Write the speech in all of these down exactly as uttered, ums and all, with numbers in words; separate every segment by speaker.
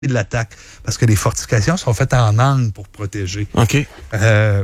Speaker 1: de l'attaque, parce que les fortifications sont faites en angle pour protéger.
Speaker 2: OK.
Speaker 1: Euh,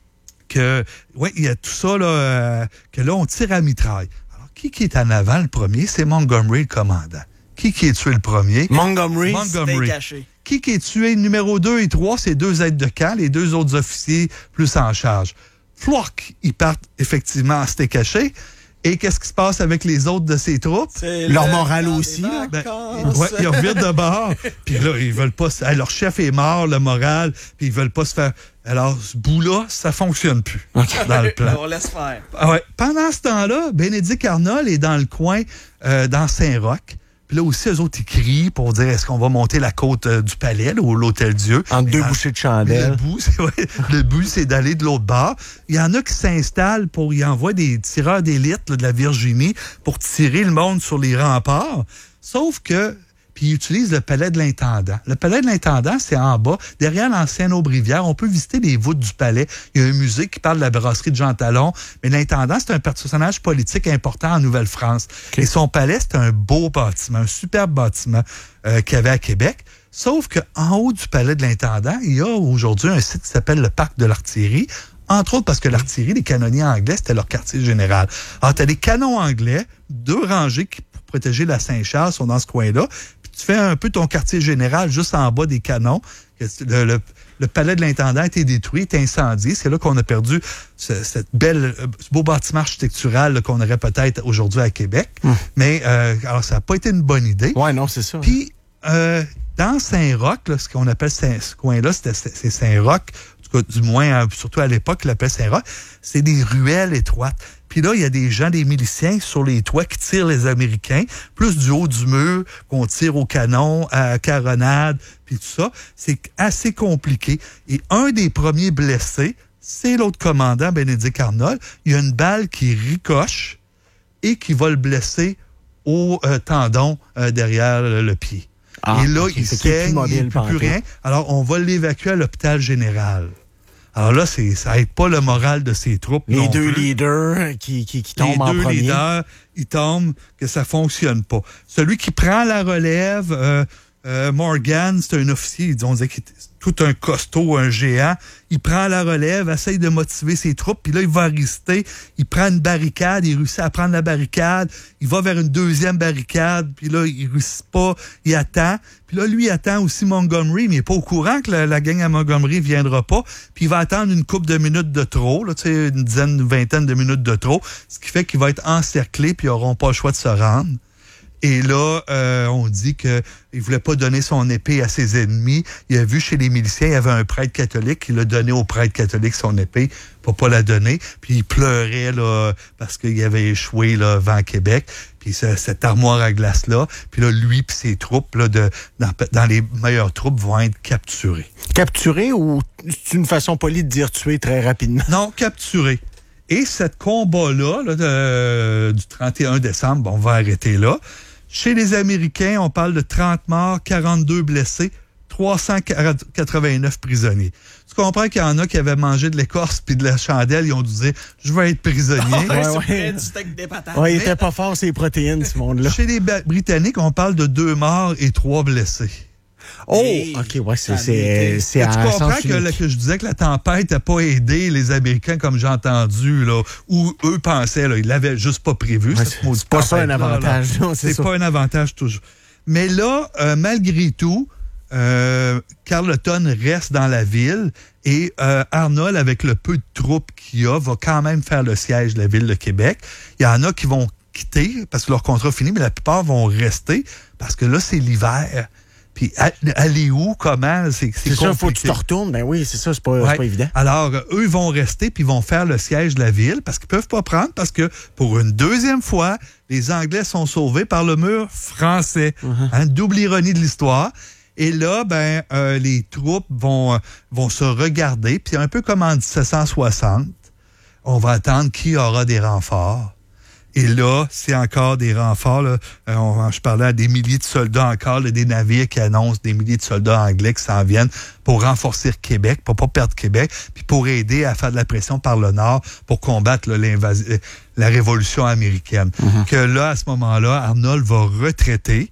Speaker 1: que, oui, il y a tout ça, là, euh, que là, on tire à mitraille. Alors, qui, qui est en avant le premier? C'est Montgomery, le commandant. Qui, qui est tué le premier?
Speaker 2: Montgomery.
Speaker 1: Montgomery. Qui, qui est tué numéro deux et trois? C'est deux aides de camp, les deux autres officiers plus en charge. Flock, ils partent effectivement en c'était caché. Et qu'est-ce qui se passe avec les autres de ces troupes?
Speaker 2: C'est leur morale aussi.
Speaker 1: Ben, ouais, ils revirent de bord. Puis là, ils veulent pas... Se... Leur chef est mort, le moral, puis ils veulent pas se faire... Alors, ce bout-là, ça fonctionne plus okay. dans le plan.
Speaker 3: On laisse faire.
Speaker 1: Ah ouais. Pendant ce temps-là, Bénédicte Arnold est dans le coin, euh, dans Saint-Roch. Puis là aussi, eux autres, ils crient pour dire est-ce qu'on va monter la côte euh, du palais, là, ou l'Hôtel-Dieu.
Speaker 2: En deux bouchées de chandelle.
Speaker 1: Le bout, c'est, ouais, le but, c'est d'aller de l'autre bord. Il y en a qui s'installent pour, ils envoient des tireurs d'élite là, de la Virginie pour tirer le monde sur les remparts. Sauf que, puis ils utilisent le palais de l'intendant. Le palais de l'intendant, c'est en bas, derrière l'ancienne Aubrivière. On peut visiter les voûtes du palais. Il y a un musée qui parle de la brasserie de Jean Talon. Mais l'intendant, c'est un personnage politique important en Nouvelle-France. Okay. Et son palais, c'est un beau bâtiment, un superbe bâtiment euh, qu'il y avait à Québec. Sauf qu'en haut du palais de l'intendant, il y a aujourd'hui un site qui s'appelle le Parc de l'Artillerie. Entre autres parce que l'artillerie, les canonniers anglais, c'était leur quartier général. Alors, tu as des canons anglais, deux rangées qui, pour protéger la Saint-Charles, sont dans ce coin-là. Tu fais un peu ton quartier général juste en bas des canons. Le, le, le palais de l'intendant a été détruit, est incendié. C'est là qu'on a perdu ce, cette belle, ce beau bâtiment architectural là, qu'on aurait peut-être aujourd'hui à Québec. Hum. Mais euh, alors ça n'a pas été une bonne idée.
Speaker 2: Ouais, non, c'est ça.
Speaker 1: Puis euh, dans Saint-Roch, là, ce qu'on appelle Saint, ce coin-là, c'était, c'est Saint-Roch. Du moins, hein, surtout à l'époque, il l'appelait Saint-Roch, c'est des ruelles étroites. Puis là, il y a des gens, des miliciens sur les toits qui tirent les Américains, plus du haut du mur, qu'on tire au canon, à caronade, puis tout ça. C'est assez compliqué. Et un des premiers blessés, c'est l'autre commandant, Bénédicte Arnold. Il y a une balle qui ricoche et qui va le blesser au euh, tendon euh, derrière le, le pied. Ah, et là, okay, il saigne, il ne peut plus rien. Alors, on va l'évacuer à l'hôpital général. Alors là, c'est, ça aide pas le moral de ses troupes.
Speaker 2: Les deux
Speaker 1: plus.
Speaker 2: leaders qui, qui, qui tombent en premier.
Speaker 1: Les deux leaders, ils tombent, que ça fonctionne pas. Celui qui prend la relève, euh, euh, Morgan, c'est un officier, on disait qu'il était tout un costaud, un géant. Il prend la relève, essaye de motiver ses troupes, puis là, il va résister. Il prend une barricade, il réussit à prendre la barricade. Il va vers une deuxième barricade, puis là, il réussit pas, il attend. Puis là, lui, il attend aussi Montgomery, mais il n'est pas au courant que la, la gang à Montgomery ne viendra pas. Puis il va attendre une couple de minutes de trop, là, tu sais, une dizaine, une vingtaine de minutes de trop, ce qui fait qu'il va être encerclé, puis ils n'auront pas le choix de se rendre. Et là, euh, on dit qu'il ne voulait pas donner son épée à ses ennemis. Il a vu chez les miliciens, il y avait un prêtre catholique qui l'a donné au prêtre catholique son épée pour pas la donner. Puis il pleurait là parce qu'il avait échoué là, devant Québec. Puis ce, cette armoire à glace-là. Puis là, lui et ses troupes, là, de, dans, dans les meilleures troupes, vont être capturés.
Speaker 2: Capturés ou c'est une façon polie de dire tués très rapidement?
Speaker 1: Non, capturés. Et cette combat-là, là, de, du trente et un décembre, bon, on va arrêter là. Chez les Américains, on parle de trente morts, quarante-deux blessés, trois cent quatre-vingt-neuf prisonniers. Tu comprends qu'il y en a qui avaient mangé de l'écorce puis de la chandelle, ils ont dû dire « je veux être prisonnier
Speaker 3: oh, ». Ouais, ouais. Du steak des patates.
Speaker 2: Ouais, il était pas fort, ces protéines, ce monde-là.
Speaker 1: Chez les Britanniques, on parle de deux morts et trois blessés.
Speaker 2: Oh, hey, OK, ouais, c'est, c'est, c'est à
Speaker 1: tu comprends que, là, que je disais que la tempête n'a pas aidé les Américains, comme j'ai entendu, là, où eux pensaient, là, ils l'avaient juste pas prévu.
Speaker 2: Ouais, c'est, c'est pas ça un avantage.
Speaker 1: Là, là. C'est, c'est pas un avantage toujours. Mais là, euh, malgré tout, euh, Carleton reste dans la ville et euh, Arnold, avec le peu de troupes qu'il y a, va quand même faire le siège de la ville de Québec. Il y en a qui vont quitter parce que leur contrat est fini, mais la plupart vont rester parce que là, c'est l'hiver. Puis aller où, comment, c'est, c'est,
Speaker 2: c'est ça, il faut que tu te retournes. Ben oui, c'est ça, c'est pas, ouais. c'est pas évident.
Speaker 1: Alors, eux vont rester puis vont faire le siège de la ville parce qu'ils peuvent pas prendre parce que pour une deuxième fois, les Anglais sont sauvés par le mur français. Uh-huh. Hein, double ironie de l'histoire. Et là, ben, euh, les troupes vont, vont se regarder. Puis un peu comme en dix-sept cent soixante, on va attendre qui aura des renforts. Et là, c'est encore des renforts. Là. Euh, on, je parlais à des milliers de soldats encore, là, des navires qui annoncent des milliers de soldats anglais qui s'en viennent pour renforcer Québec, pour pas perdre Québec, puis pour aider à faire de la pression par le Nord pour combattre là, l'invasion, la révolution américaine. Mm-hmm. Que là, à ce moment-là, Arnold va retraiter.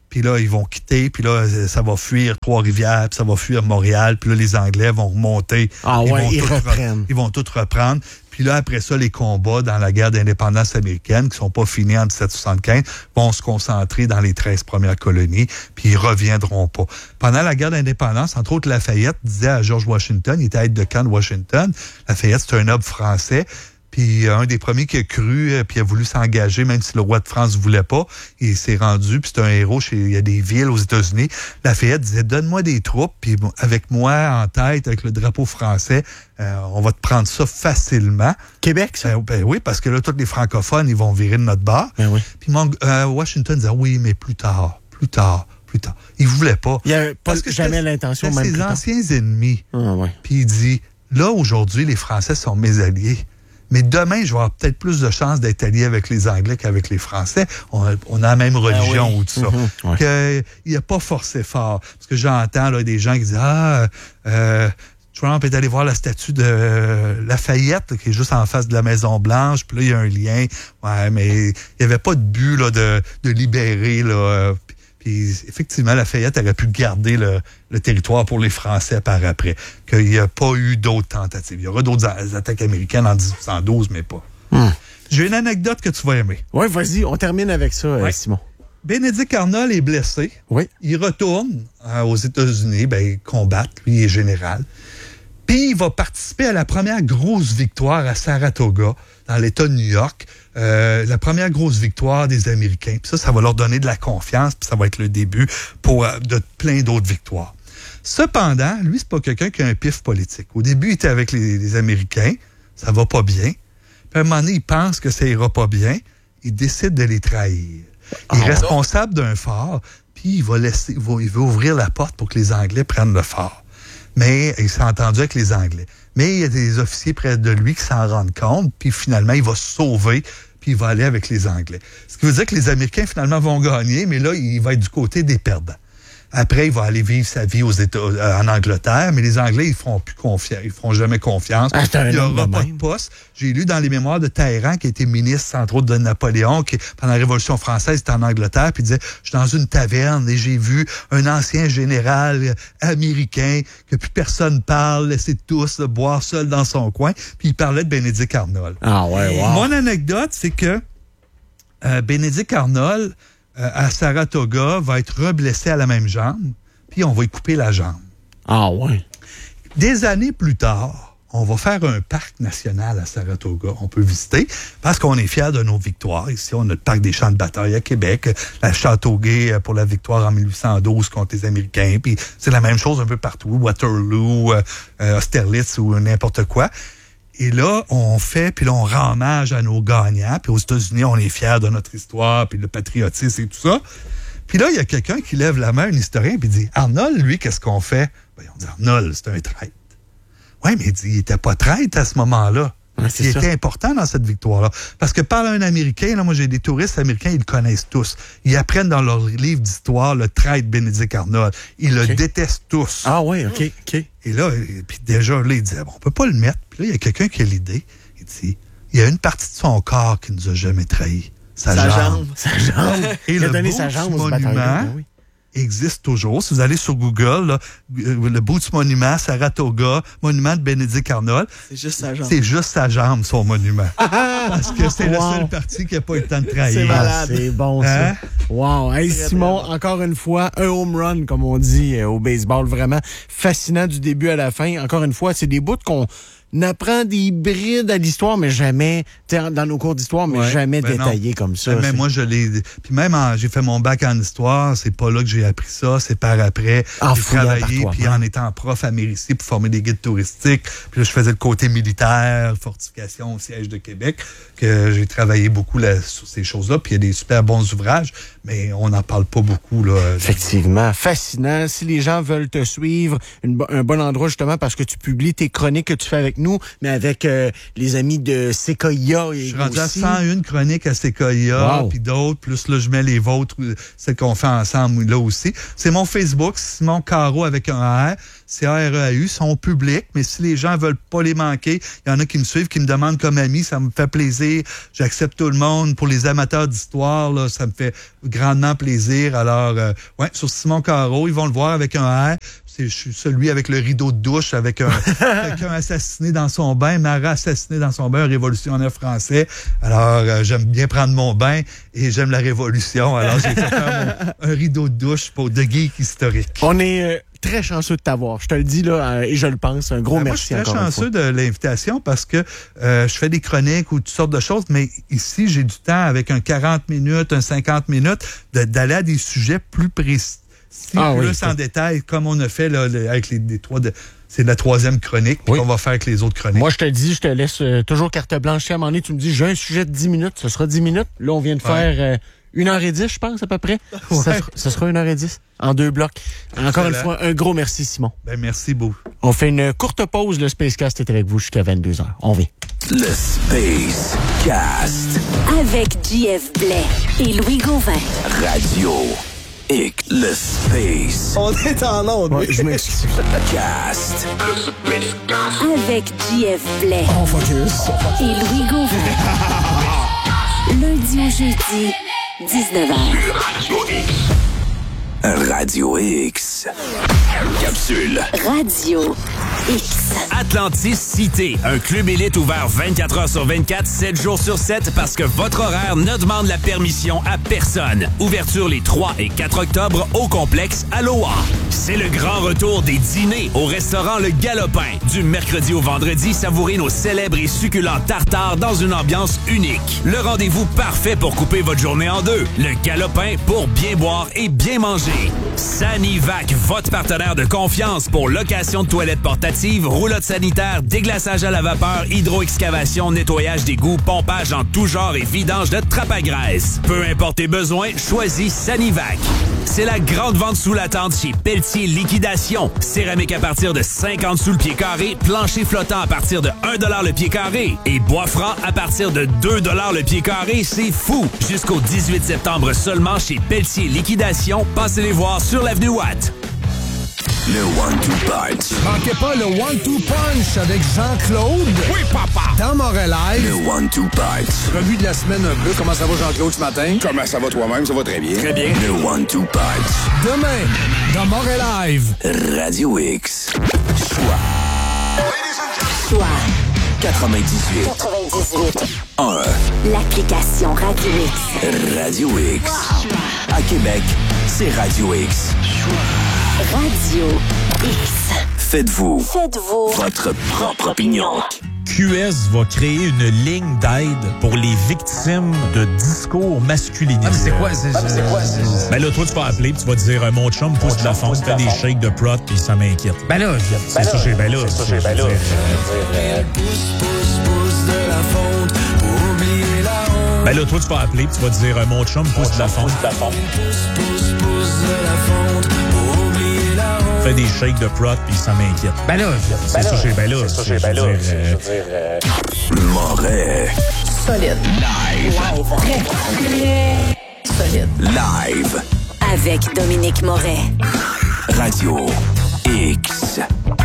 Speaker 1: Puis là, ils vont quitter, puis là, ça va fuir Trois-Rivières, puis ça va fuir Montréal, puis là, les Anglais vont remonter.
Speaker 2: Ah
Speaker 1: ils
Speaker 2: ouais,
Speaker 1: vont
Speaker 2: ils
Speaker 1: tout
Speaker 2: reprennent.
Speaker 1: Re- ils vont tout reprendre. Puis là, après ça, les combats dans la guerre d'indépendance américaine, qui sont pas finis en dix-sept soixante-quinze, vont se concentrer dans les treize premières colonies, puis ils reviendront pas. Pendant la guerre d'indépendance, entre autres, Lafayette disait à George Washington, il était aide de camp de Washington, Lafayette, c'est un noble français, puis un des premiers qui a cru, euh, puis a voulu s'engager, même si le roi de France ne voulait pas. Il s'est rendu, puis c'est un héros. Chez, il y a des villes aux États-Unis. Lafayette disait, donne-moi des troupes, puis avec moi en tête, avec le drapeau français, euh, on va te prendre ça facilement.
Speaker 2: Québec, ça?
Speaker 1: Ben, ben oui, parce que là, tous les francophones, ils vont virer de notre bord.
Speaker 2: Ben oui.
Speaker 1: Puis mon, euh, Washington disait, oui, mais plus tard, plus tard, plus tard. Il voulait pas.
Speaker 2: Il n'y a pas
Speaker 1: Parce que
Speaker 2: jamais
Speaker 1: c'était-
Speaker 2: l'intention,
Speaker 1: c'était
Speaker 2: même
Speaker 1: ses
Speaker 2: plus tard.
Speaker 1: anciens ennemis.
Speaker 2: Ah, ouais.
Speaker 1: Puis il dit, là, aujourd'hui, les Français sont mes alliés. Mais demain, je vais avoir peut-être plus de chances d'être allié avec les Anglais qu'avec les Français. On a, on a la même religion
Speaker 2: Ah oui.
Speaker 1: ou tout ça.
Speaker 2: Mm-hmm. Ouais.
Speaker 1: Que, il n'a pas forcé fort. Parce que j'entends là, des gens qui disent, ah, euh, Trump est allé voir la statue de euh, Lafayette, là, qui est juste en face de la Maison-Blanche, puis là, il y a un lien. Ouais, mais il n'y avait pas de but là, de, de libérer, là. Euh, Puis effectivement, Lafayette aurait pu garder le, le territoire pour les Français par après. Qu'il n'y a pas eu d'autres tentatives. Il y aura d'autres a- attaques américaines en dix-huit cent douze, mais pas.
Speaker 2: Hmm.
Speaker 1: J'ai une anecdote que tu vas aimer.
Speaker 2: Oui, vas-y, on termine avec ça, euh,
Speaker 1: Ouais.
Speaker 2: Simon.
Speaker 1: Bénédicte Arnold est blessé.
Speaker 2: Oui.
Speaker 1: Il retourne euh, aux États-Unis, ben, combattre, lui il est général. Puis il va participer à la première grosse victoire à Saratoga, dans l'État de New York. Euh, la première grosse victoire des Américains. Puis ça, ça va leur donner de la confiance, puis ça va être le début pour euh, de plein d'autres victoires. Cependant, lui, c'est pas quelqu'un qui a un pif politique. Au début, il était avec les, les Américains, ça va pas bien. Puis à un moment donné, il pense que ça ira pas bien, il décide de les trahir. Il est
Speaker 2: Ah,
Speaker 1: responsable d'un fort, puis il va laisser, il va, il va ouvrir la porte pour que les Anglais prennent le fort. Mais il s'est entendu avec les Anglais. Mais il y a des officiers près de lui qui s'en rendent compte, puis finalement, il va se sauver, puis il va aller avec les Anglais. Ce qui veut dire que les Américains, finalement, vont gagner, mais là, il va être du côté des perdants. Après, il va aller vivre sa vie aux États, euh, en Angleterre, mais les Anglais, ils feront plus confiance, ils feront jamais confiance.
Speaker 2: Ah, c'est un
Speaker 1: il n'y
Speaker 2: homme
Speaker 1: aura
Speaker 2: de
Speaker 1: pas
Speaker 2: même.
Speaker 1: de poste. J'ai lu dans les mémoires de Talleyrand, qui était ministre, entre autres, de Napoléon, qui, pendant la Révolution française, était en Angleterre, puis il disait, je suis dans une taverne et j'ai vu un ancien général euh, américain que plus personne parle, laissé tous euh, boire seul dans son coin, puis il parlait de Bénédicte Arnold.
Speaker 2: Ah, ouais, wow.
Speaker 1: Mon anecdote, c'est que euh, Bénédicte Arnold, euh, à Saratoga, va être reblessé à la même jambe, puis on va lui couper la jambe.
Speaker 2: Ah, ouais.
Speaker 1: Des années plus tard, on va faire un parc national à Saratoga. On peut visiter parce qu'on est fiers de nos victoires. Ici, on a le parc des champs de bataille à Québec, la Châteauguay pour la victoire en mille huit cent douze contre les Américains. Puis c'est la même chose un peu partout, Waterloo, euh, Austerlitz ou n'importe quoi. Et là, on fait, puis là, on rend hommage à nos gagnants. Puis aux États-Unis, on est fiers de notre histoire, puis le patriotisme et tout ça. Puis là, il y a quelqu'un qui lève la main, un historien, puis dit, Arnold, lui, qu'est-ce qu'on fait? Ben, on dit, Arnold, c'est un traître. Oui, mais il dit, il n'était pas traître à ce moment-là.
Speaker 2: Ouais, c'est
Speaker 1: il
Speaker 2: ça.
Speaker 1: était important dans cette victoire-là. Parce que par un Américain, là, moi, j'ai des touristes américains, ils le connaissent tous. Ils apprennent dans leur livre d'histoire le traître Bénédicte Arnold. Ils
Speaker 2: OK.
Speaker 1: le détestent tous.
Speaker 2: Ah, ouais, OK, OK.
Speaker 1: Et là, et- puis déjà, là, il disait, bon, on peut pas le mettre. Puis là, il y a quelqu'un qui a l'idée. Il dit, il y a une partie de son corps qui nous a jamais trahis. Sa,
Speaker 3: Sa
Speaker 1: jambe.
Speaker 3: jambe.
Speaker 2: Sa jambe.
Speaker 1: Et
Speaker 2: Il a
Speaker 1: le
Speaker 2: donné
Speaker 1: Boots
Speaker 2: sa jambe au
Speaker 1: Monument
Speaker 2: bataillon. Ben oui.
Speaker 1: existe toujours. Si vous allez sur Google, là, euh, le Boots Monument, Saratoga, monument de Bénédicte Arnold,
Speaker 3: C'est juste sa jambe.
Speaker 1: c'est juste sa jambe, son monument. Parce que c'est la
Speaker 2: Wow.
Speaker 1: seule partie qui n'a pas eu le temps de trahir.
Speaker 3: C'est
Speaker 2: Ah,
Speaker 3: malade.
Speaker 2: c'est bon, ça.
Speaker 1: Hein?
Speaker 2: Wow. Hey,
Speaker 3: Très,
Speaker 2: Simon,
Speaker 3: très bon.
Speaker 2: encore une fois, un home run, comme on dit euh, au baseball. Vraiment fascinant du début à la fin. Encore une fois, c'est des bouts qu'on apprend des brides à l'histoire, mais jamais, tu sais, dans nos cours d'histoire, mais
Speaker 1: Ouais,
Speaker 2: jamais
Speaker 1: ben
Speaker 2: détaillés
Speaker 1: non.
Speaker 2: comme ça.
Speaker 1: Mais
Speaker 2: C'est-
Speaker 1: moi, je l'ai. Puis même, en- j'ai fait mon bac en histoire. C'est pas là que j'ai appris ça. C'est par après.
Speaker 2: En
Speaker 1: j'ai
Speaker 2: fouillant
Speaker 1: travaillé,
Speaker 2: par
Speaker 1: puis
Speaker 2: toi-même.
Speaker 1: en étant prof à Mérici pour former des guides touristiques. Puis là, je faisais le côté militaire, fortification au siège de Québec, que j'ai travaillé beaucoup là, sur ces choses-là. Puis il y a des super bons ouvrages, mais on n'en parle pas beaucoup. Là.
Speaker 2: Effectivement, fascinant. Si les gens veulent te suivre, une bo- un bon endroit justement parce que tu publies tes chroniques que tu fais avec nous, mais avec euh, les amis de Sequoia.
Speaker 1: Je
Speaker 2: Et
Speaker 1: suis rendu à
Speaker 2: aussi.
Speaker 1: cent un chroniques à Sequoia,
Speaker 2: Wow.
Speaker 1: puis d'autres, plus là, je mets les vôtres, euh, celles qu'on fait ensemble là aussi. C'est mon Facebook, Simon Caro avec un R, C A R E A U, sont publics, mais si les gens veulent pas les manquer, il y en a qui me suivent, qui me demandent comme ami, ça me fait plaisir, j'accepte tout le monde. Pour les amateurs d'histoire, là, ça me fait grandement plaisir. Alors, euh, ouais, sur Simon Carreau, ils vont le voir avec un R. C'est je suis celui avec le rideau de douche, avec un quelqu'un assassiné dans son bain, Marat assassiné dans son bain, un révolutionnaire français. Alors, euh, j'aime bien prendre mon bain et j'aime la révolution. Alors, j'ai fait faire mon, un rideau de douche pour The Geek historique.
Speaker 2: On est euh, très chanceux de t'avoir. Je te le dis, là, euh, et je le pense. Un gros
Speaker 1: Ben,
Speaker 2: merci
Speaker 1: moi, je suis
Speaker 2: encore
Speaker 1: très
Speaker 2: une fois.
Speaker 1: chanceux de l'invitation parce que euh, je fais des chroniques ou toutes sortes de choses, mais ici, j'ai du temps avec un quarante minutes, un cinquante minutes, de, d'aller à des sujets plus précis. Si
Speaker 2: Ah
Speaker 1: plus
Speaker 2: oui,
Speaker 1: en détail, comme on a fait là, le, avec les, les trois... De, c'est la troisième chronique
Speaker 2: Oui.
Speaker 1: qu'on va faire avec les autres chroniques.
Speaker 2: Moi, je te dis, je te laisse euh, toujours carte blanche. À un moment donné, tu me dis, j'ai un sujet de dix minutes, ce sera dix minutes. Là, on vient de
Speaker 1: Ouais.
Speaker 2: faire euh, une heure et dix, je pense, à peu près.
Speaker 1: Ouais.
Speaker 2: Ça, sera- ce sera une heure et dix, en deux blocs. Encore une
Speaker 1: Excellent.
Speaker 2: fois, un gros merci, Simon.
Speaker 1: Ben, merci beaucoup.
Speaker 2: On fait une courte pause. Le Spacecast est avec vous jusqu'à vingt-deux heures. On vient.
Speaker 4: Le Space Cast.
Speaker 5: Avec J F Blais et Louis Gauvin.
Speaker 4: Radio X. Le Space
Speaker 3: On est en onde.
Speaker 2: Ouais, je m'excuse.
Speaker 4: Cast.
Speaker 5: Avec J F Blais
Speaker 3: On focus.
Speaker 5: et Louis Gauvin. Lundi au jeudi, dix-neuf heures.
Speaker 4: Radio X. Capsule.
Speaker 5: Radio X.
Speaker 6: Atlantis Cité, un club élite ouvert vingt-quatre heures sur vingt-quatre, sept jours sur sept parce que votre horaire ne demande la permission à personne. Ouverture les trois et quatre octobre au complexe Aloha. C'est le grand retour des dîners au restaurant Le Galopin. Du mercredi au vendredi, savourez nos célèbres et succulents tartares dans une ambiance unique. Le rendez-vous parfait pour couper votre journée en deux. Le Galopin pour bien boire et bien manger. Sanivac, votre partenaire de confiance pour location de toilettes portatives, roulotte sanitaire, déglaçage à la vapeur, hydro-excavation, nettoyage d'égouts, pompage en tout genre et vidange de trappe à graisse. Peu importe tes besoins, choisis Sanivac. C'est la grande vente sous la tente chez Pelletier Liquidation. Céramique à partir de cinquante sous le pied carré, plancher flottant à partir de un dollar le pied carré et bois franc à partir de deux dollars le pied carré. C'est fou! Jusqu'au dix-huit septembre seulement chez Pelletier Liquidation. Passez les voir sur l'avenue Watt.
Speaker 4: Le One-Two Punch.
Speaker 3: Manquez pas le one-two punch avec Jean-Claude. Oui, papa. Dans Montréal.
Speaker 4: Le One-Two Punch.
Speaker 3: Revue de la semaine un peu. Comment ça va, Jean-Claude, ce matin?
Speaker 7: Comment ça va toi-même? Ça va très bien.
Speaker 3: Très bien.
Speaker 4: Le One-Two Punch.
Speaker 3: Demain, dans Montréal Live.
Speaker 4: Radio X. Choix
Speaker 5: Choix
Speaker 4: quatre-vingt-dix-huit
Speaker 5: quatre-vingt-dix-huit.
Speaker 4: un.
Speaker 5: L'application Radio X.
Speaker 4: Radio X. À Québec, c'est Radio X.
Speaker 5: Radio X.
Speaker 4: Faites-vous
Speaker 5: Faites-vous
Speaker 4: votre propre opinion.
Speaker 8: Q S va créer une ligne d'aide pour les victimes de discours masculinisés.
Speaker 9: Ah, mais c'est quoi? C'est, c'est quoi? C'est...
Speaker 8: Ben là, toi, tu vas appeler puis tu vas dire euh, mon chum pousse de la fonte, fait des shakes de prot puis ça m'inquiète.
Speaker 9: Ben là, je...
Speaker 8: C'est ça, j'ai ben là. C'est ça, j'ai ben là. Ben là, toi, tu vas appeler puis tu vas dire euh, mon chum pousse de la fonte. Fait des shakes de prot puis ça m'inquiète.
Speaker 9: Ben là, je...
Speaker 8: C'est ça, j'ai ben là. C'est ça, j'ai ben là.
Speaker 4: Moret.
Speaker 5: Solide.
Speaker 4: Live.
Speaker 5: Live. Très, très solide.
Speaker 4: Live.
Speaker 5: Avec Dominique Moret.
Speaker 4: Radio X.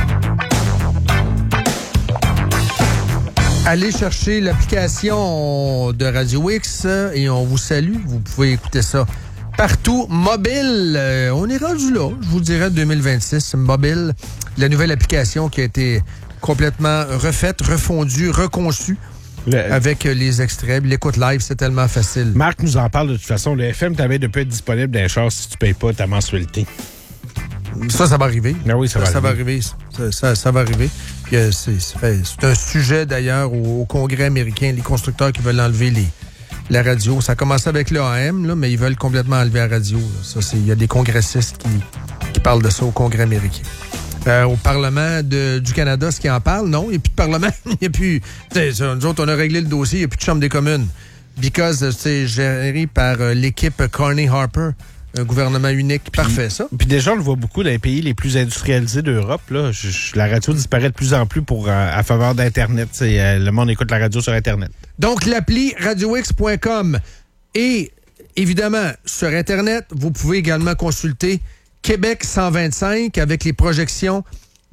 Speaker 10: Allez chercher l'application de Radio X et on vous salue. Vous pouvez écouter ça partout. Mobile, euh, on est rendu là, je vous dirais, deux mille vingt-six. Mobile, la nouvelle application qui a été complètement refaite, refondue, reconçue.
Speaker 2: Le-
Speaker 10: Avec les extraits. L'écoute live, c'est tellement facile.
Speaker 2: Marc nous en parle de toute façon. Le F M t'avait de peut être disponible dans les chars si tu payes pas ta mensualité.
Speaker 10: Ça, ça va arriver.
Speaker 2: Ben oui, ça va
Speaker 10: ça va
Speaker 2: arriver.
Speaker 10: arriver. Ça, ça, ça va arriver. Puis, euh, c'est, c'est, c'est un sujet, d'ailleurs, au, au Congrès américain, les constructeurs qui veulent enlever les, la radio. Ça a commencé avec l'A A M, là, mais ils veulent complètement enlever la radio. Là. Ça, c'est, il y a des congressistes qui, qui parlent de ça au Congrès américain. Euh, au Parlement de, du Canada, ce qui en parle, non, il n'y a plus de Parlement. Il n'y a plus... Ça, nous autres, on a réglé le dossier, il n'y a plus de Chambre des communes. Because c'est géré par euh, l'équipe Carney Harper, un gouvernement unique. Parfait, ça.
Speaker 2: Puis déjà, on le voit beaucoup dans les pays les plus industrialisés d'Europe. Là. Je- je- la radio disparaît de plus en plus pour euh, à faveur d'Internet. C'est, euh, le monde écoute la radio sur Internet.
Speaker 10: Donc, l'appli radio x point com. Et, évidemment, sur Internet, vous pouvez également consulter Québec cent vingt-cinq avec les projections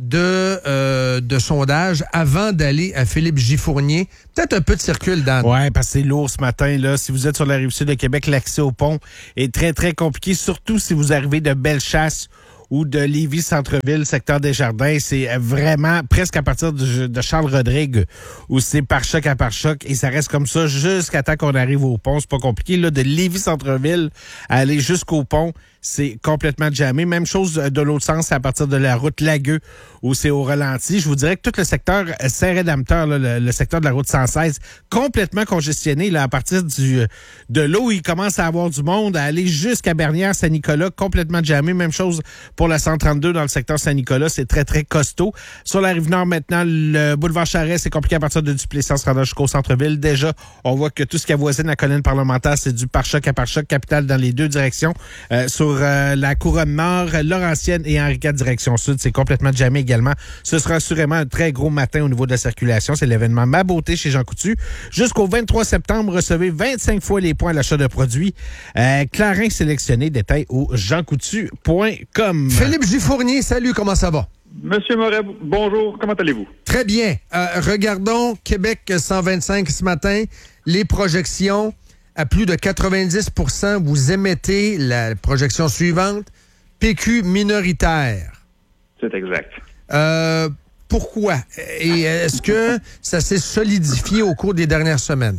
Speaker 10: de, euh, de sondage avant d'aller à Philippe J. Fournier. Peut-être un peu de circule dans...
Speaker 2: Oui, parce que c'est lourd ce matin. Là. Si vous êtes sur la Rive-Sud de Québec, l'accès au pont est très, très compliqué, surtout si vous arrivez de Bellechasse ou de Lévis Centre-Ville, secteur des Jardins. C'est vraiment presque à partir de, de Charles-Rodrigue où c'est par choc à par choc et ça reste comme ça jusqu'à temps qu'on arrive au pont. C'est pas compliqué. Là, de Lévis Centre-Ville à aller jusqu'au pont, c'est complètement jammé. Même chose de l'autre sens, à partir de la route Lagueux où c'est au ralenti. Je vous dirais que tout le secteur Saint-Rédempteur, là, le, le secteur de la route cent seize, complètement congestionné là, à partir du de là où il commence à avoir du monde, à aller jusqu'à Bernières, Saint-Nicolas, complètement jammé. Même chose pour la cent trente-deux dans le secteur Saint-Nicolas, c'est très, très costaud. Sur la Rive-Nord, maintenant, le boulevard Charest, c'est compliqué à partir de Duplessis en se rendant jusqu'au centre-ville. Déjà, on voit que tout ce qui avoisine la colline parlementaire, c'est du pare-choc à pare-choc capital dans les deux directions. Euh, sur euh, la couronne nord, Laurentienne et Henri quatre direction sud, c'est complètement jammé également. Ce sera assurément un très gros matin au niveau de la circulation. C'est l'événement Ma Beauté chez Jean Coutu. Jusqu'au vingt-trois septembre, recevez vingt-cinq fois les points à l'achat de produits. Euh, Clarin sélectionné, détail au jean coutu point com.
Speaker 10: Philippe J. Fournier, salut, comment ça va?
Speaker 11: Monsieur Moret, bonjour, comment allez-vous?
Speaker 10: Très bien. Euh, regardons Québec cent vingt-cinq ce matin. Les projections, à plus de quatre-vingt-dix pour cent, vous émettez la projection suivante, P Q minoritaire.
Speaker 11: C'est exact.
Speaker 10: Euh, pourquoi? Et est-ce que ça s'est solidifié au cours des dernières semaines?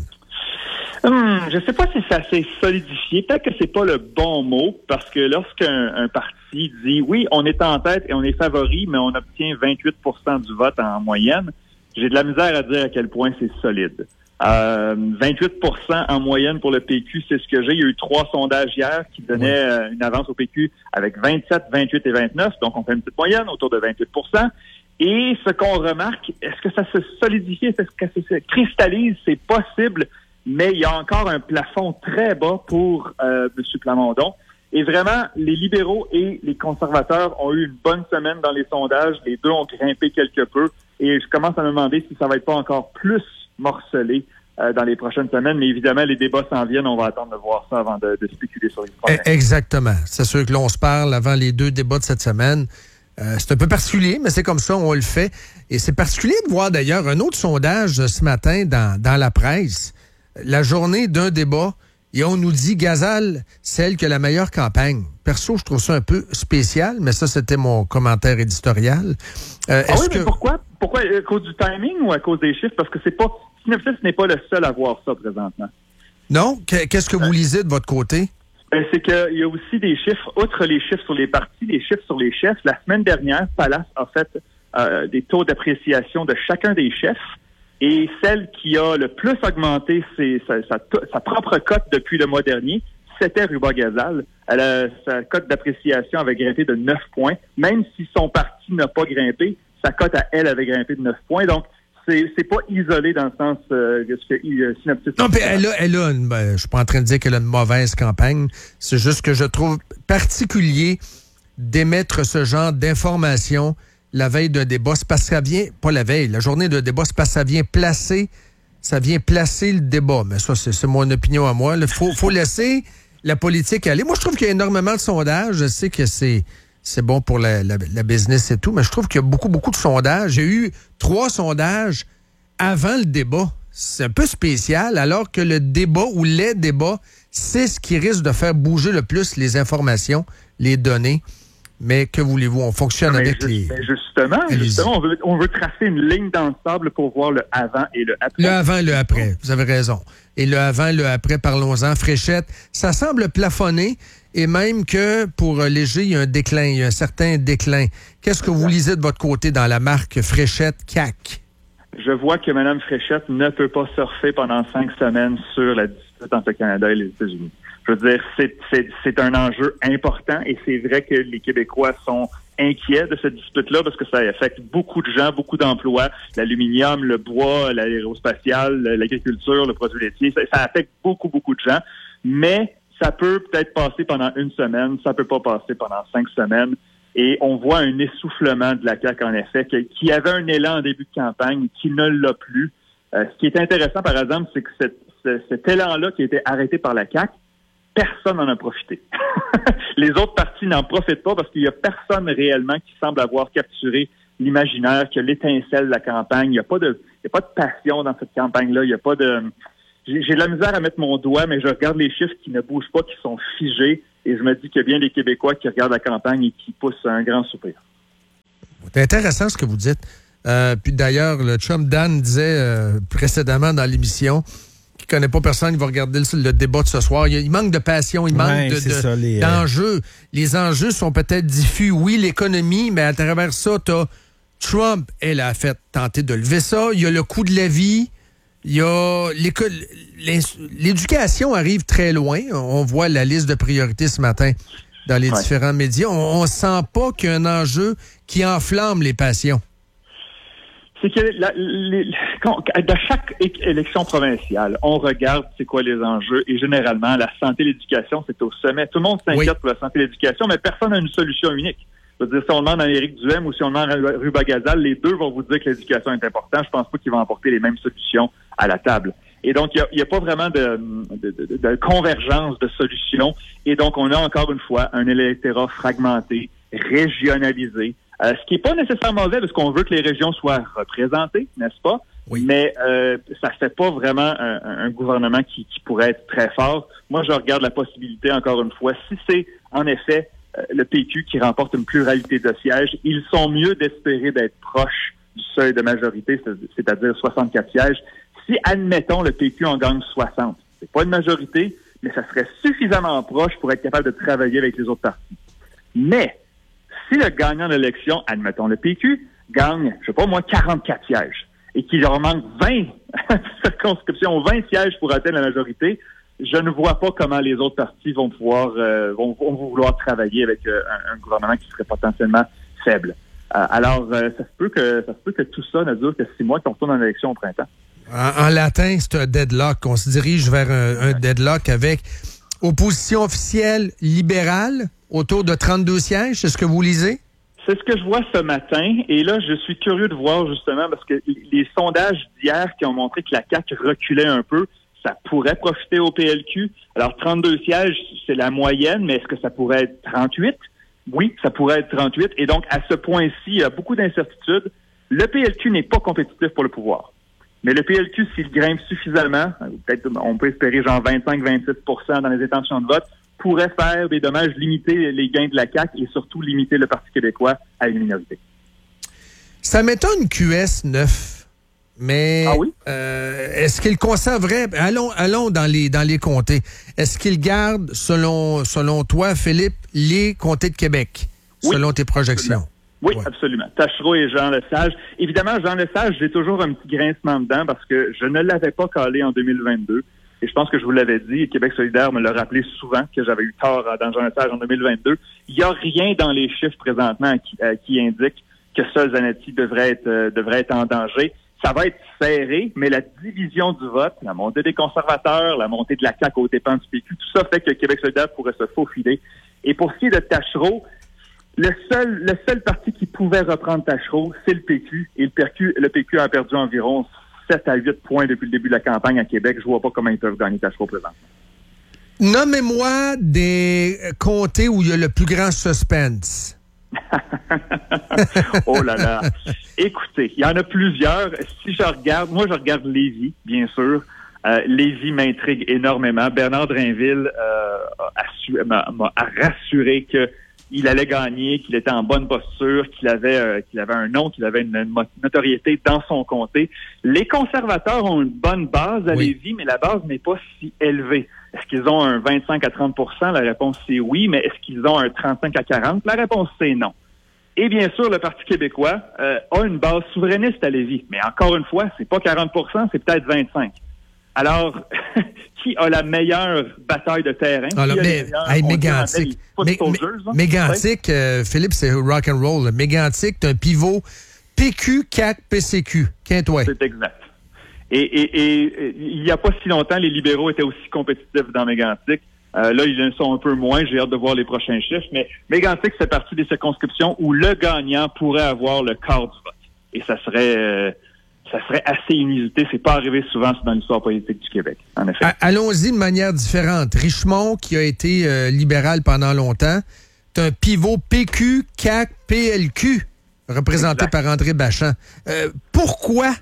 Speaker 11: Hum, je ne sais pas si ça s'est solidifié. Peut-être que c'est pas le bon mot, parce que lorsqu'un un parti dit oui, on est en tête et on est favori, mais on obtient vingt-huit pour cent du vote en moyenne, j'ai de la misère à dire à quel point c'est solide. Euh, vingt-huit pour cent en moyenne pour le P Q, c'est ce que j'ai. Il y a eu trois sondages hier qui donnaient oui. euh, une avance au P Q avec vingt-sept, vingt-huit et vingt-neuf. Donc, on fait une petite moyenne autour de vingt-huit pour cent. Et ce qu'on remarque, est-ce que ça se solidifie, est-ce que ça se cristallise? C'est possible, mais il y a encore un plafond très bas pour euh, M. Plamondon. Et vraiment, les libéraux et les conservateurs ont eu une bonne semaine dans les sondages. Les deux ont grimpé quelque peu. Et je commence à me demander si ça va être pas encore plus morcelé euh, dans les prochaines semaines. Mais évidemment, les débats s'en viennent. On va attendre de voir ça avant de, de spéculer sur les problèmes.
Speaker 10: Exactement. C'est sûr que l'on se parle avant les deux débats de cette semaine. Euh, c'est un peu particulier, mais c'est comme ça, on le fait. Et c'est particulier de voir d'ailleurs un autre sondage ce matin dans, dans la presse. La journée d'un débat, et on nous dit Gazal, celle qui a la meilleure campagne. Perso, je trouve ça un peu spécial, mais ça, c'était mon commentaire éditorial.
Speaker 11: Euh, ah oui, mais que... pourquoi? Pourquoi? À cause du timing ou à cause des chiffres? Parce que c'est pas, Synopsis n'est pas le seul à voir ça présentement.
Speaker 10: Non? Qu'est-ce que vous lisez de votre côté?
Speaker 11: Ben, c'est qu'il y a aussi des chiffres, outre les chiffres sur les partis, les chiffres sur les chefs. La semaine dernière, Palace a fait euh, des taux d'appréciation de chacun des chefs. Et celle qui a le plus augmenté ses, sa, sa, sa propre cote depuis le mois dernier, c'était Ruba Gazal. Elle a, sa cote d'appréciation avait grimpé de neuf points. Même si son parti n'a pas grimpé, sa cote à elle avait grimpé de neuf points. Donc, c'est, c'est pas isolé dans le sens euh, que euh, Synopsis.
Speaker 10: Non, mais elle a, elle a une, ben, je suis pas en train de dire qu'elle a une mauvaise campagne. C'est juste que je trouve particulier d'émettre ce genre d'informations la veille d'un débat. C'est parce que ça vient, pas la veille, la journée d'un débat, c'est parce que ça vient placer, ça vient placer le débat. Mais ça, c'est, c'est mon opinion à moi. Il faut, faut laisser la politique aller. Moi, je trouve qu'il y a énormément de sondages. Je sais que c'est, c'est bon pour la, la, la business et tout, mais je trouve qu'il y a beaucoup, beaucoup de sondages. J'ai eu trois sondages avant le débat. C'est un peu spécial, alors que le débat ou les débats, c'est ce qui risque de faire bouger le plus les informations, les données. Mais que voulez-vous? On fonctionne
Speaker 11: mais
Speaker 10: avec
Speaker 11: juste,
Speaker 10: les...
Speaker 11: Mais justement, justement on, veut, on veut tracer une ligne dans le sable pour voir le avant et le après.
Speaker 10: Le avant et le après, vous avez raison. Et le avant et le après, parlons-en. Fréchette, ça semble plafonner et même que pour Léger, il y a un déclin, il y a un certain déclin. Qu'est-ce que vous lisez de votre côté dans la marque Fréchette C A C?
Speaker 11: Je vois que Mme Fréchette ne peut pas surfer pendant cinq semaines sur la dispute entre le Canada et les États-Unis. Je veux dire, c'est, c'est, c'est un enjeu important et c'est vrai que les Québécois sont inquiets de cette dispute-là parce que ça affecte beaucoup de gens, beaucoup d'emplois, l'aluminium, le bois, l'aérospatial, l'agriculture, le produit laitier. Ça, ça affecte beaucoup, beaucoup de gens. Mais ça peut peut-être passer pendant une semaine, ça peut pas passer pendant cinq semaines. Et on voit un essoufflement de la C A Q, en effet, qui avait un élan en début de campagne, qui ne l'a plus. Euh, ce qui est intéressant, par exemple, c'est que cet, cet élan-là qui a été arrêté par la C A Q, personne n'en a profité. Les autres partis n'en profitent pas parce qu'il n'y a personne réellement qui semble avoir capturé l'imaginaire, qu'il y a l'étincelle de la campagne. Il n'y a pas de, il y a pas de passion dans cette campagne-là. Il y a pas de, j'ai, j'ai de la misère à mettre mon doigt, mais je regarde les chiffres qui ne bougent pas, qui sont figés, et je me dis qu'il y a bien des Québécois qui regardent la campagne et qui poussent un grand soupir.
Speaker 10: C'est intéressant ce que vous dites. Euh, puis d'ailleurs, le chum Dan disait euh, précédemment dans l'émission qu'il connaît pas personne qui va regarder le, le débat de ce soir. Il, il manque de passion, il manque
Speaker 2: ouais,
Speaker 10: de, de,
Speaker 2: ça, les,
Speaker 10: d'enjeux. Les enjeux sont peut-être diffus. Oui, l'économie, mais à travers ça, t'as Trump, elle a fait tenter de lever ça. Il y a le coût de la vie. Il y a l'école. L'éducation arrive très loin. On voit la liste de priorités ce matin dans les ouais. différents médias. On ne sent pas qu'il y a un enjeu qui enflamme les passions.
Speaker 11: C'est que la, les, quand, dans chaque élection provinciale, on regarde c'est quoi les enjeux et généralement, la santé et l'éducation, c'est au sommet. Tout le monde s'inquiète oui. pour la santé et l'éducation, mais personne n'a une solution unique. Je veux dire, si on demande à Éric Duhem ou si on demande à Ruba Gazal, les deux vont vous dire que l'éducation est importante. Je pense pas qu'ils vont apporter les mêmes solutions à la table. Et donc, il n'y a, a pas vraiment de, de, de, de convergence de solutions. Et donc, on a encore une fois un électorat fragmenté, régionalisé, euh, ce qui n'est pas nécessairement mauvais parce qu'on veut que les régions soient représentées, n'est-ce pas? Oui. Mais euh, ça ne fait pas vraiment un, un gouvernement qui, qui pourrait être très fort. Moi, je regarde la possibilité, encore une fois, si c'est en effet euh, le P Q qui remporte une pluralité de sièges, ils sont mieux d'espérer d'être proches du seuil de majorité, c'est-à-dire soixante-quatre sièges. Si, admettons, le P Q en gagne soixante, c'est pas une majorité, mais ça serait suffisamment proche pour être capable de travailler avec les autres partis. Mais, si le gagnant de l'élection, admettons le P Q, gagne, je sais pas moi, quarante-quatre sièges, et qu'il leur manque vingt circonscriptions, vingt sièges pour atteindre la majorité, je ne vois pas comment les autres partis vont pouvoir, euh, vont, vont vouloir travailler avec euh, un, un gouvernement qui serait potentiellement faible. Euh, alors, euh, ça se peut que, ça se peut que tout ça ne dure que six mois qu'on retourne en élection au printemps.
Speaker 10: En, en latin, c'est un deadlock. On se dirige vers un, un deadlock avec opposition officielle libérale autour de trente-deux sièges. C'est ce que vous lisez?
Speaker 11: C'est ce que je vois ce matin. Et là, je suis curieux de voir justement parce que les sondages d'hier qui ont montré que la C A Q reculait un peu, ça pourrait profiter au P L Q. Alors, trente-deux sièges, c'est la moyenne, mais est-ce que ça pourrait être trente-huit? Oui, ça pourrait être trente-huit. Et donc, à ce point-ci, il y a beaucoup d'incertitudes. Le P L Q n'est pas compétitif pour le pouvoir. Mais le P L Q, s'il grimpe suffisamment, peut-être on peut espérer genre vingt-cinq à vingt-six pour cent dans les intentions de vote, pourrait faire des dommages, limiter les gains de la C A Q et surtout limiter le Parti québécois à une minorité.
Speaker 10: Ça m'étonne Q S neuf, mais
Speaker 11: ah oui?
Speaker 10: euh, est-ce qu'il conserverait, allons, allons dans les dans les comtés, est-ce qu'il garde, selon selon toi, Philippe, les comtés de Québec, oui, selon tes projections?
Speaker 11: Oui,
Speaker 10: ouais.
Speaker 11: absolument. Tachereau et Jean Lesage. Évidemment, Jean Lesage, j'ai toujours un petit grincement dedans parce que je ne l'avais pas calé en deux mille vingt-deux. Et je pense que je vous l'avais dit, et Québec solidaire me l'a rappelé souvent que j'avais eu tort dans Jean Lesage en deux mille vingt-deux. Il n'y a rien dans les chiffres présentement qui, euh, qui indique que Sol Zanetti devrait être, euh, devrait être en danger. Ça va être serré, mais la division du vote, la montée des conservateurs, la montée de la C A Q aux dépens du P Q, tout ça fait que Québec solidaire pourrait se faufiler. Et pour ce qui est de Tachereau, le seul, le seul parti qui pouvait reprendre Tachereau, c'est le P Q. Et le P Q, le P Q a perdu environ sept à huit points depuis le début de la campagne à Québec. Je vois pas comment ils peuvent gagner Tachereau présentement.
Speaker 10: Nommez-moi des comtés où il y a le plus grand suspense.
Speaker 11: Oh là là. Écoutez, il y en a plusieurs. Si je regarde, moi je regarde Lévis, bien sûr. Euh, Lévis m'intrigue énormément. Bernard Drainville euh, a, su, m'a, m'a rassuré que il allait gagner, qu'il était en bonne posture, qu'il avait euh, qu'il avait un nom, qu'il avait une, une notoriété dans son comté. Les conservateurs ont une bonne base à oui. Lévis, mais la base n'est pas si élevée. Est-ce qu'ils ont un vingt-cinq à trente pour cent? La réponse, c'est oui, mais est-ce qu'ils ont un trente-cinq à quarante? La réponse, c'est non. Et bien sûr, le Parti québécois euh, a une base souverainiste à Lévis, mais encore une fois, c'est pas quarante pour cent, c'est peut-être vingt-cinq. Alors, qui a la meilleure bataille de terrain?
Speaker 10: Alors, mais, hey, Mégantic, Mé, Mégantic euh, Philippe, c'est rock and roll. Mégantic, c'est un pivot P Q, C A Q, P C Q. Qu'est-toi?
Speaker 11: C'est exact. Et, et, et il n'y a pas si longtemps, les libéraux étaient aussi compétitifs dans Mégantic. Euh, là, ils le sont un peu moins. J'ai hâte de voir les prochains chiffres. Mais Mégantic fait partie des circonscriptions où le gagnant pourrait avoir le quart du vote. Et ça serait... Euh, ça serait assez inusité. C'est pas arrivé souvent dans l'histoire politique du Québec, en effet.
Speaker 10: Allons-y de manière différente. Richemont, qui a été euh, libéral pendant longtemps, c'est un pivot P Q, C A Q, P L Q. représenté
Speaker 11: Exact.
Speaker 10: par André Bachand. Euh, pourquoi?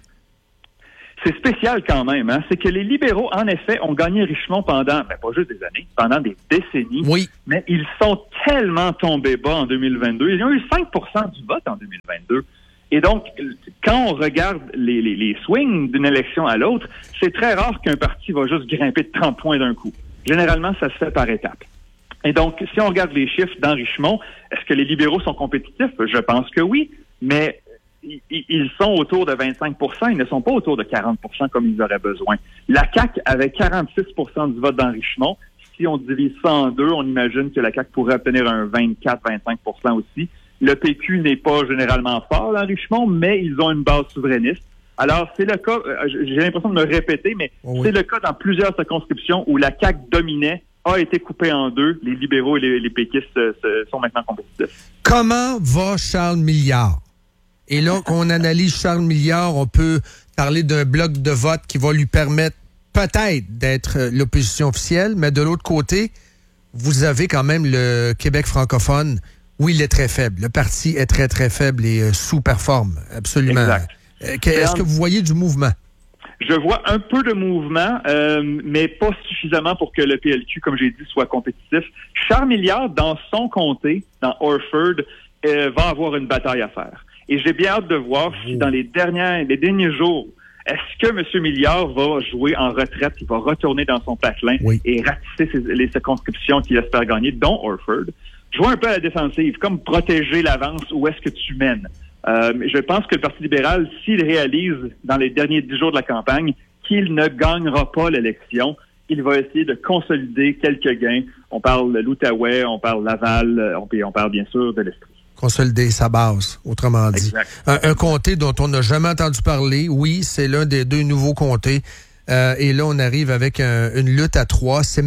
Speaker 11: C'est spécial quand même. Hein? C'est que les libéraux, en effet, ont gagné Richmond pendant, ben, pas juste des années, pendant des décennies.
Speaker 10: Oui.
Speaker 11: Mais ils sont tellement tombés bas en deux mille vingt-deux. Ils ont eu cinq pour cent du vote en deux mille vingt-deux. Et donc, quand on regarde les, les, les swings d'une élection à l'autre, c'est très rare qu'un parti va juste grimper de trente points d'un coup. Généralement, ça se fait par étapes. Et donc, si on regarde les chiffres dans Richmond, est-ce que les libéraux sont compétitifs? Je pense que oui, mais ils sont autour de vingt-cinq pour cent, ils ne sont pas autour de quarante pour cent comme ils auraient besoin. La C A Q avait quarante-six pour cent du vote dans Richmond. Si on divise ça en deux, on imagine que la C A Q pourrait obtenir un vingt-quatre à vingt-cinq pour cent aussi. Le P Q n'est pas généralement fort dans Richmond, mais ils ont une base souverainiste. Alors, c'est le cas, j'ai l'impression de me répéter, mais
Speaker 10: oui.
Speaker 11: c'est le cas dans plusieurs circonscriptions où la C A Q dominait, a été coupée en deux. Les libéraux et les, les péquistes euh, sont maintenant compétitifs.
Speaker 10: Comment va Charles Milliard? Et là, quand on analyse Charles Milliard, on peut parler d'un bloc de vote qui va lui permettre peut-être d'être l'opposition officielle, mais de l'autre côté, vous avez quand même le Québec francophone où il est très faible. Le parti est très, très faible et euh, sous-performe, absolument.
Speaker 11: Exact.
Speaker 10: Euh, Est-ce que vous voyez du mouvement?
Speaker 11: Je vois un peu de mouvement, euh, mais pas suffisamment pour que le P L Q, comme j'ai dit, soit compétitif. Charles Milliard, dans son comté, dans Orford, euh, va avoir une bataille à faire. Et j'ai bien hâte de voir si dans les derniers, les derniers jours, est-ce que M. Milliard va jouer en retraite, il va retourner dans son patelin
Speaker 10: oui.
Speaker 11: et ratisser ses, les circonscriptions qu'il espère gagner, dont Orford. Jouer un peu à la défensive, comme protéger l'avance, où est-ce que tu mènes. Euh, je pense que le Parti libéral, s'il réalise dans les derniers dix jours de la campagne qu'il ne gagnera pas l'élection, il va essayer de consolider quelques gains. On parle de l'Outaouais, on parle Laval, on, on parle bien sûr de l'Estrie.
Speaker 10: Consolider sa base, autrement dit. Un, un comté dont on n'a jamais entendu parler. Oui, c'est l'un des deux nouveaux comtés. Euh, et là, on arrive avec un, une lutte à trois. C'est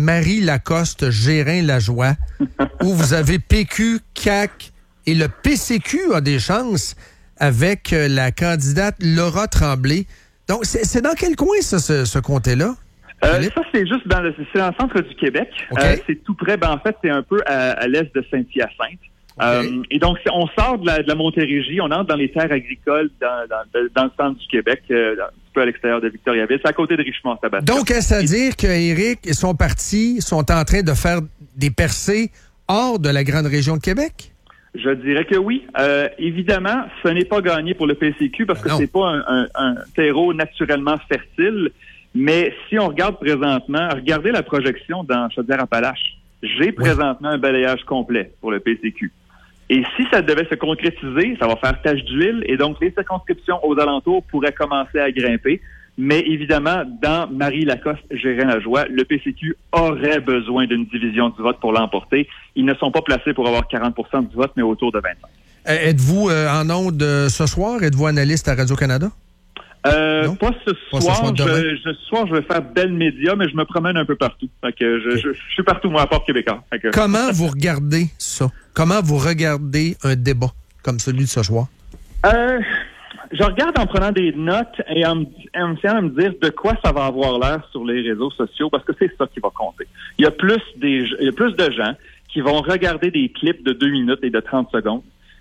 Speaker 10: Marie-Lacoste-Gérin-Lajoie, où vous avez P Q, C A Q et le P C Q a des chances avec la candidate Laura Tremblay. Donc, c'est, c'est dans quel coin, ça, ce, ce comté-là?
Speaker 11: Euh, ça, c'est juste dans le, c'est dans le centre du Québec.
Speaker 10: Okay.
Speaker 11: Euh, c'est tout près. Ben, en fait, c'est un peu à, à l'est de Saint-Hyacinthe. Okay. Euh, et donc, on sort de la, de la Montérégie, on entre dans les terres agricoles dans, dans, dans le centre du Québec, euh, un peu à l'extérieur de Victoriaville. C'est à côté de Richmond, Tabasco.
Speaker 10: Donc, est-ce à dire qu'Éric et son parti sont en train de faire des percées hors de la grande région de Québec?
Speaker 11: Je dirais que oui. Euh, évidemment, ce n'est pas gagné pour le P C Q parce ben que non. c'est pas un, un, un terreau naturellement fertile. Mais si on regarde présentement, regardez la projection dans Chaudière-Appalaches. J'ai oui. présentement un balayage complet pour le P C Q. Et si ça devait se concrétiser, ça va faire tache d'huile et donc les circonscriptions aux alentours pourraient commencer à grimper. Mais évidemment, dans Marie-Lacoste-Gérin-Lajoie, le P C Q aurait besoin d'une division du vote pour l'emporter. Ils ne sont pas placés pour avoir quarante pour cent du vote, mais autour de vingt-cinq.
Speaker 10: Euh, êtes-vous euh, en onde euh, ce soir? Êtes-vous analyste à Radio-Canada?
Speaker 11: Euh, pas ce
Speaker 10: pas
Speaker 11: soir.
Speaker 10: Ce soir,
Speaker 11: je, je, ce soir, je vais faire Belle Média, mais je me promène un peu partout. Fait que je, okay. je, je suis partout, moi, à Port-Québécois. Que...
Speaker 10: Comment vous regardez ça? Comment vous regardez un débat comme celui de ce soir?
Speaker 11: Euh, je regarde en prenant des notes et en, en essayant de me dire de quoi ça va avoir l'air sur les réseaux sociaux, parce que c'est ça qui va compter. Il y a plus des, il y a plus de gens qui vont regarder des clips de deux minutes et de trente secondes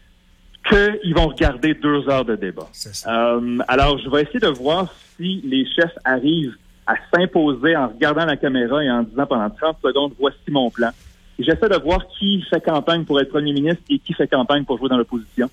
Speaker 11: qu'ils vont regarder deux heures de débat. Euh, alors, je vais essayer de voir si les chefs arrivent à s'imposer en regardant la caméra et en disant pendant trente secondes, voici mon plan. Et j'essaie de voir qui fait campagne pour être premier ministre et qui fait campagne pour jouer dans l'opposition.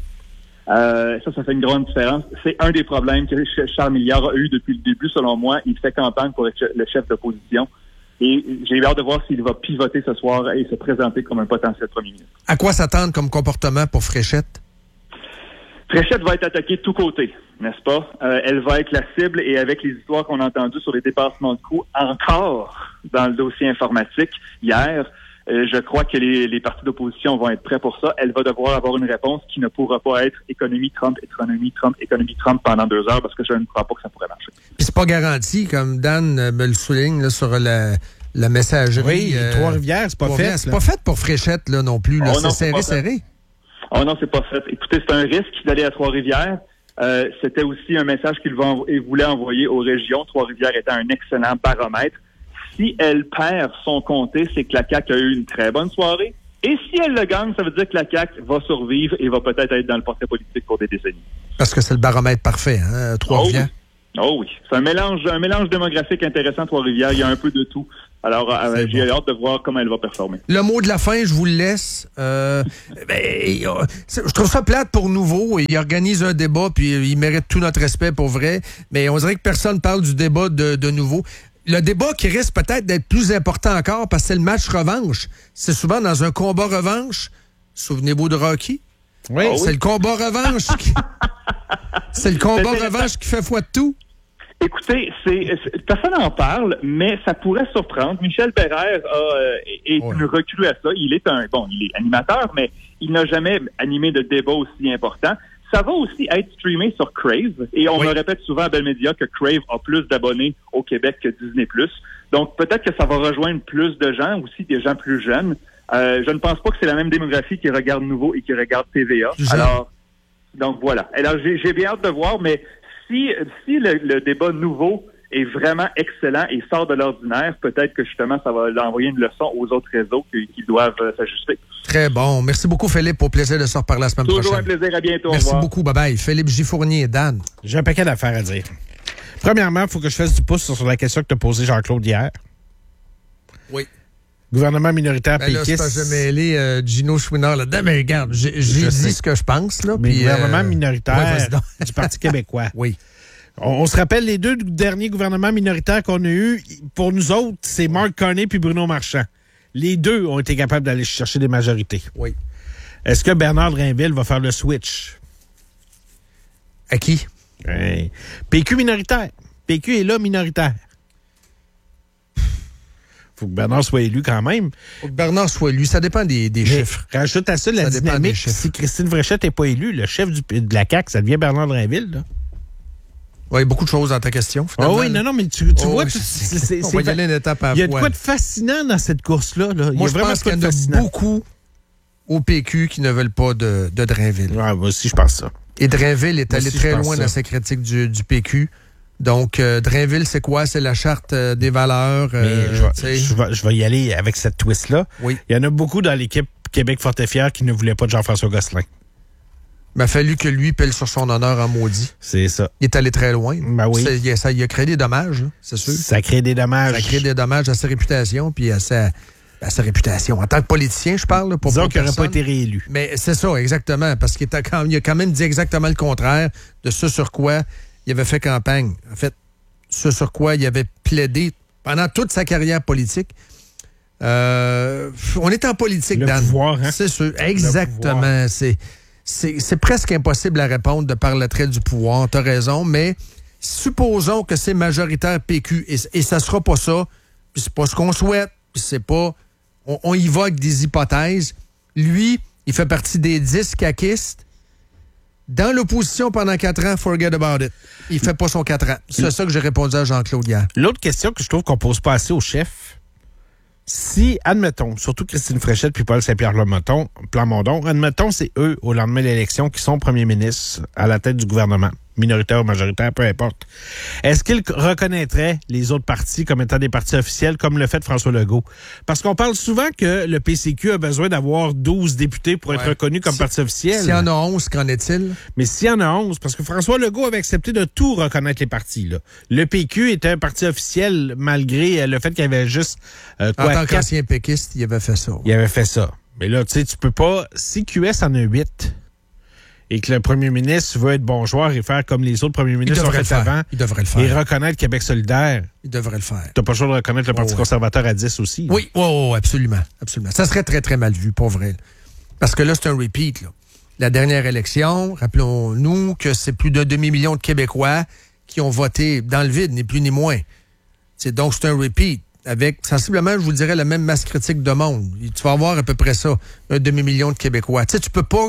Speaker 11: Euh, ça, ça fait une grande différence. C'est un des problèmes que Charles Milliard a eu depuis le début, selon moi. Il fait campagne pour être le chef d'opposition. Et j'ai hâte de voir s'il va pivoter ce soir et se présenter comme un potentiel premier ministre.
Speaker 10: À quoi s'attendre comme comportement pour Fréchette?
Speaker 11: Fréchette va être attaquée de tous côtés, n'est-ce pas? Euh, elle va être la cible et avec les histoires qu'on a entendues sur les dépassements de coûts encore dans le dossier informatique hier, euh, je crois que les, les partis d'opposition vont être prêts pour ça. Elle va devoir avoir une réponse qui ne pourra pas être économie Trump, économie Trump, économie Trump pendant deux heures parce que je ne crois pas que ça pourrait marcher.
Speaker 10: Puis c'est pas garanti, comme Dan me le souligne là, sur la, la messagerie.
Speaker 2: Oui, euh, Trois-Rivières, c'est pas fait.
Speaker 10: C'est pas fait pour Fréchette là non plus. Là.
Speaker 11: Oh, non,
Speaker 10: c'est serré, serré.
Speaker 11: Oh non, c'est pas fait. Écoutez, c'est un risque d'aller à Trois-Rivières. Euh, c'était aussi un message qu'il voulait envoyer aux régions, Trois-Rivières étant un excellent baromètre. Si elle perd son comté, c'est que la C A Q a eu une très bonne soirée Et si elle le gagne, ça veut dire que la C A Q va survivre et va peut-être être dans le portrait politique pour des décennies.
Speaker 10: Parce que c'est le baromètre parfait, hein, Trois-Rivières.
Speaker 11: Oh oui. oh oui, c'est un mélange, un mélange démographique intéressant, Trois-Rivières. Il y a un peu de tout. Alors, euh, j'ai bon. hâte de voir comment elle va performer.
Speaker 10: Le mot de la fin, je vous le laisse. Euh, ben, je trouve ça plate pour Nouveau. Il organise un débat, puis il mérite tout notre respect pour vrai. Mais on dirait que personne parle du débat de, de Nouveau. Le débat qui risque peut-être d'être plus important encore, parce que c'est le match revanche. C'est souvent dans un combat revanche. Souvenez-vous de Rocky?
Speaker 2: Oui.
Speaker 10: C'est oui. le combat revanche. qui... c'est le combat revanche qui fait foi de tout.
Speaker 11: Écoutez, c'est, c'est personne n'en parle, mais ça pourrait surprendre. Michel Bérère a, euh, est ouais. une recrue à ça. Il est un bon, il est animateur, mais il n'a jamais animé de débat aussi important. Ça va aussi être streamé sur Crave, et on oui. me répète souvent à Bell Media que Crave a plus d'abonnés au Québec que Disney plus. Donc peut-être que ça va rejoindre plus de gens, aussi des gens plus jeunes. Euh, je ne pense pas que c'est la même démographie qui regarde Nouveau et qui regarde T V A. Je Alors, donc voilà. Alors j'ai, j'ai bien hâte de voir, mais Si, si le, le débat Nouveau est vraiment excellent et sort de l'ordinaire, peut-être que justement, ça va envoyer une leçon aux autres réseaux qui, qui doivent euh, s'ajuster.
Speaker 10: Très bon. Merci beaucoup, Philippe. Au plaisir de se reparler la semaine
Speaker 11: Toujours
Speaker 10: prochaine.
Speaker 11: Toujours un plaisir. À bientôt.
Speaker 10: Merci
Speaker 11: au revoir.
Speaker 10: beaucoup. Bye-bye. Philippe Gifournier. Dan.
Speaker 2: J'ai un paquet d'affaires à dire. Premièrement, il faut que je fasse du pouce sur la question que tu as posée, Jean-Claude, hier.
Speaker 10: Oui.
Speaker 2: Gouvernement minoritaire
Speaker 10: ben
Speaker 2: péquiste.
Speaker 10: Là, c'est pas mêlé euh, Gino Chouinard là-dedans, mais regarde, j'ai, j'ai dit sais. ce que je pense. Là,
Speaker 2: mais
Speaker 10: puis,
Speaker 2: gouvernement
Speaker 10: euh...
Speaker 2: minoritaire
Speaker 10: ouais,
Speaker 2: du Parti québécois.
Speaker 10: Oui.
Speaker 2: On, on se rappelle les deux derniers gouvernements minoritaires qu'on a eus. Pour nous autres, c'est Mark Carney puis Bruno Marchand. Les deux ont été capables d'aller chercher des majorités.
Speaker 10: Oui.
Speaker 2: Est-ce que Bernard Drainville va faire le switch?
Speaker 10: À qui?
Speaker 2: Ouais. P Q minoritaire. P Q est là minoritaire. Faut que Bernard soit élu quand même.
Speaker 10: Faut que Bernard soit élu. Ça dépend des, des chiffres.
Speaker 2: Rajoute à ça la ça dynamique. Si Christine Fréchette n'est pas élue, le chef du, de la C A Q, ça devient Bernard Drainville. Là.
Speaker 10: Oui, beaucoup de choses dans ta question.
Speaker 2: Ah oh oui, non, non, mais tu, tu
Speaker 10: oh,
Speaker 2: vois,
Speaker 10: oui,
Speaker 2: tu,
Speaker 10: c'est, c'est, on va y aller une étape à
Speaker 2: il y a de quoi de fascinant dans cette course-là. Là. Il
Speaker 10: Moi,
Speaker 2: y a
Speaker 10: je
Speaker 2: vraiment
Speaker 10: pense qu'il y en a
Speaker 2: fascinant.
Speaker 10: beaucoup au P Q qui ne veulent pas de, de Drainville.
Speaker 2: Ouais, moi aussi, je pense ça.
Speaker 10: Et Drainville est
Speaker 2: moi
Speaker 10: allé
Speaker 2: aussi,
Speaker 10: très loin ça. dans sa critique du, du P Q. Donc, euh, Drainville, c'est quoi? C'est la charte euh, des valeurs. Euh,
Speaker 2: je, vais, je, vais, je vais y aller avec cette twist-là.
Speaker 10: Oui.
Speaker 2: Il y en a beaucoup dans l'équipe Québec Fort et Fier qui ne voulaient pas de Jean-François Gosselin.
Speaker 10: Il m'a fallu que lui pèle sur son honneur en maudit.
Speaker 2: C'est ça.
Speaker 10: Il est allé très loin.
Speaker 2: Ben oui.
Speaker 10: C'est, ça, il a créé des dommages, hein, c'est sûr.
Speaker 2: Ça crée des dommages.
Speaker 10: Ça crée des dommages à sa réputation, puis à sa, à sa réputation. En tant que politicien, je parle. Là, pour
Speaker 2: Disons qu'il n'aurait pas été réélu.
Speaker 10: Mais c'est ça, exactement. Parce qu'il a, quand, il a quand même dit exactement le contraire de ce sur quoi il avait fait campagne. En fait, ce sur quoi il avait plaidé pendant toute sa carrière politique. Euh, on est en politique,
Speaker 2: le
Speaker 10: Dan.
Speaker 2: Pouvoir, hein?
Speaker 10: C'est sûr. Exactement. C'est, c'est, c'est presque impossible à répondre de par le trait du pouvoir. T'as raison, mais supposons que c'est majoritaire P Q et, et ça sera pas ça. Puis c'est pas ce qu'on souhaite. Puis c'est pas... On, on y va avec des hypothèses. Lui, il fait partie des dix caquistes. Dans l'opposition pendant quatre ans, forget about it. Il fait pas son quatre ans. C'est ça que j'ai répondu à Jean-Claude hier.
Speaker 2: L'autre question que je trouve qu'on pose pas assez au chef, si, admettons, surtout Christine Fréchette puis Paul Saint-Pierre Plamondon, admettons, c'est eux, au lendemain de l'élection, qui sont premiers ministres à la tête du gouvernement, minoritaire ou majoritaire, peu importe. Est-ce qu'ils reconnaîtraient les autres partis comme étant des partis officiels, comme le fait François Legault? Parce qu'on parle souvent que le P C Q a besoin d'avoir douze députés pour être ouais. reconnu comme si, parti officiel.
Speaker 10: S'il y en a onze, qu'en est-il?
Speaker 2: Mais s'il y en a onze, parce que François Legault avait accepté de tout reconnaître les partis. Là. Le P Q était un parti officiel malgré le fait qu'il y avait juste... Euh, quoi,
Speaker 10: en tant
Speaker 2: quatre...
Speaker 10: qu'ancien péquiste, il avait fait ça.
Speaker 2: Il avait fait ça. Mais là, tu sais, tu peux pas... Si Q S en a huit... et que le premier ministre veut être bon joueur et faire comme les autres premiers ministres ont fait avant,
Speaker 10: il devrait le faire.
Speaker 2: Et reconnaître Québec solidaire.
Speaker 10: Il devrait le faire.
Speaker 2: T'as pas le choix de reconnaître le Parti oh, conservateur à dix aussi.
Speaker 10: Oui, oh, oh, absolument, absolument. Ça serait très, très mal vu, pour vrai. Parce que là, c'est un repeat. Là. La dernière élection, rappelons-nous que c'est plus d'un demi-million de Québécois qui ont voté dans le vide, ni plus ni moins. C'est, donc, c'est un repeat. Avec, sensiblement, je vous dirais, la même masse critique de monde. Tu vas avoir à peu près ça, un demi-million de Québécois. Tu sais, tu peux pas...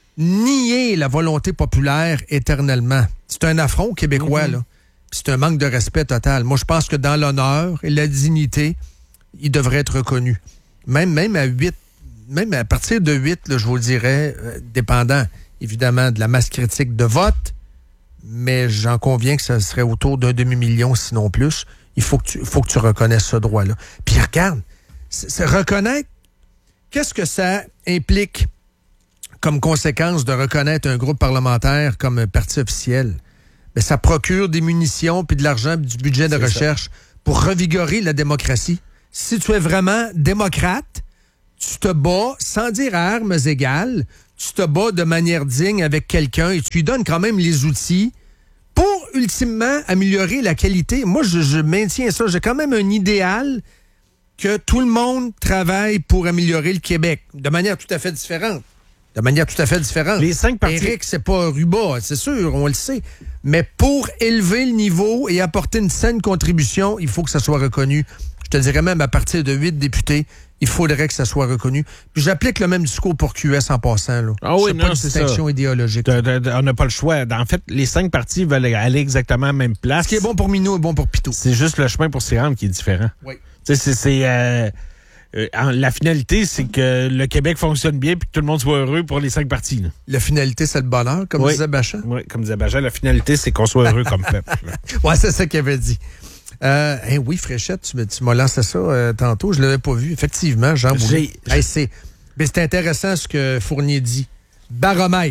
Speaker 10: nier la volonté populaire éternellement. C'est un affront québécois, mm-hmm. là. C'est un manque de respect total. Moi, je pense que dans l'honneur et la dignité, il devrait être reconnu. Même, même à huit, même à partir de huit, là, je vous le dirais, euh, dépendant, évidemment, de la masse critique de vote, mais j'en conviens que ça serait autour d'un demi-million, sinon plus. Il faut que tu, faut que tu reconnaisses ce droit-là. Puis regarde, c'est, c'est reconnaître qu'est-ce que ça implique comme conséquence de reconnaître un groupe parlementaire comme un parti officiel? Bien, ça procure des munitions puis de l'argent puis du budget de C'est recherche ça. Pour revigorer la démocratie. Si tu es vraiment démocrate, tu te bats sans dire à armes égales, tu te bats de manière digne avec quelqu'un et tu lui donnes quand même les outils pour, ultimement, améliorer la qualité. Moi, je, je maintiens ça. J'ai quand même un idéal que tout le monde travaille pour améliorer le Québec de manière tout à fait différente. De manière tout à fait différente.
Speaker 2: Les cinq partis...
Speaker 10: Éric, c'est pas un rubat, c'est sûr, on le sait. Mais pour élever le niveau et apporter une saine contribution, il faut que ça soit reconnu. Je te dirais même à partir de huit députés, il faudrait que ça soit reconnu. Puis j'applique le même discours pour Q S en passant. Là.
Speaker 2: Ah oui,
Speaker 10: c'est
Speaker 2: non,
Speaker 10: pas une
Speaker 2: c'est
Speaker 10: distinction
Speaker 2: ça.
Speaker 10: idéologique.
Speaker 2: De, de, de, on n'a pas le choix. En fait, les cinq partis veulent aller exactement à la même place.
Speaker 10: Ce qui est bon pour Minou est bon pour Pitou.
Speaker 2: C'est juste le chemin pour s'y rendre qui est différent.
Speaker 10: Oui.
Speaker 2: Tu sais, c'est... c'est euh, euh, la finalité, c'est que le Québec fonctionne bien et que tout le monde soit heureux pour les cinq partis. Là.
Speaker 10: La finalité, c'est le bonheur, comme
Speaker 2: oui.
Speaker 10: disait Bachan.
Speaker 2: Oui, comme disait Bachan, la finalité, c'est qu'on soit heureux comme peuple.
Speaker 10: Oui, c'est ça qu'il avait dit. Euh, hein, oui, Fréchette, tu, tu m'as lancé ça euh, tantôt, je l'avais pas vu. Effectivement, Jean Boulay. Hey, c'est, mais c'est intéressant ce que Fournier dit. Baromètre.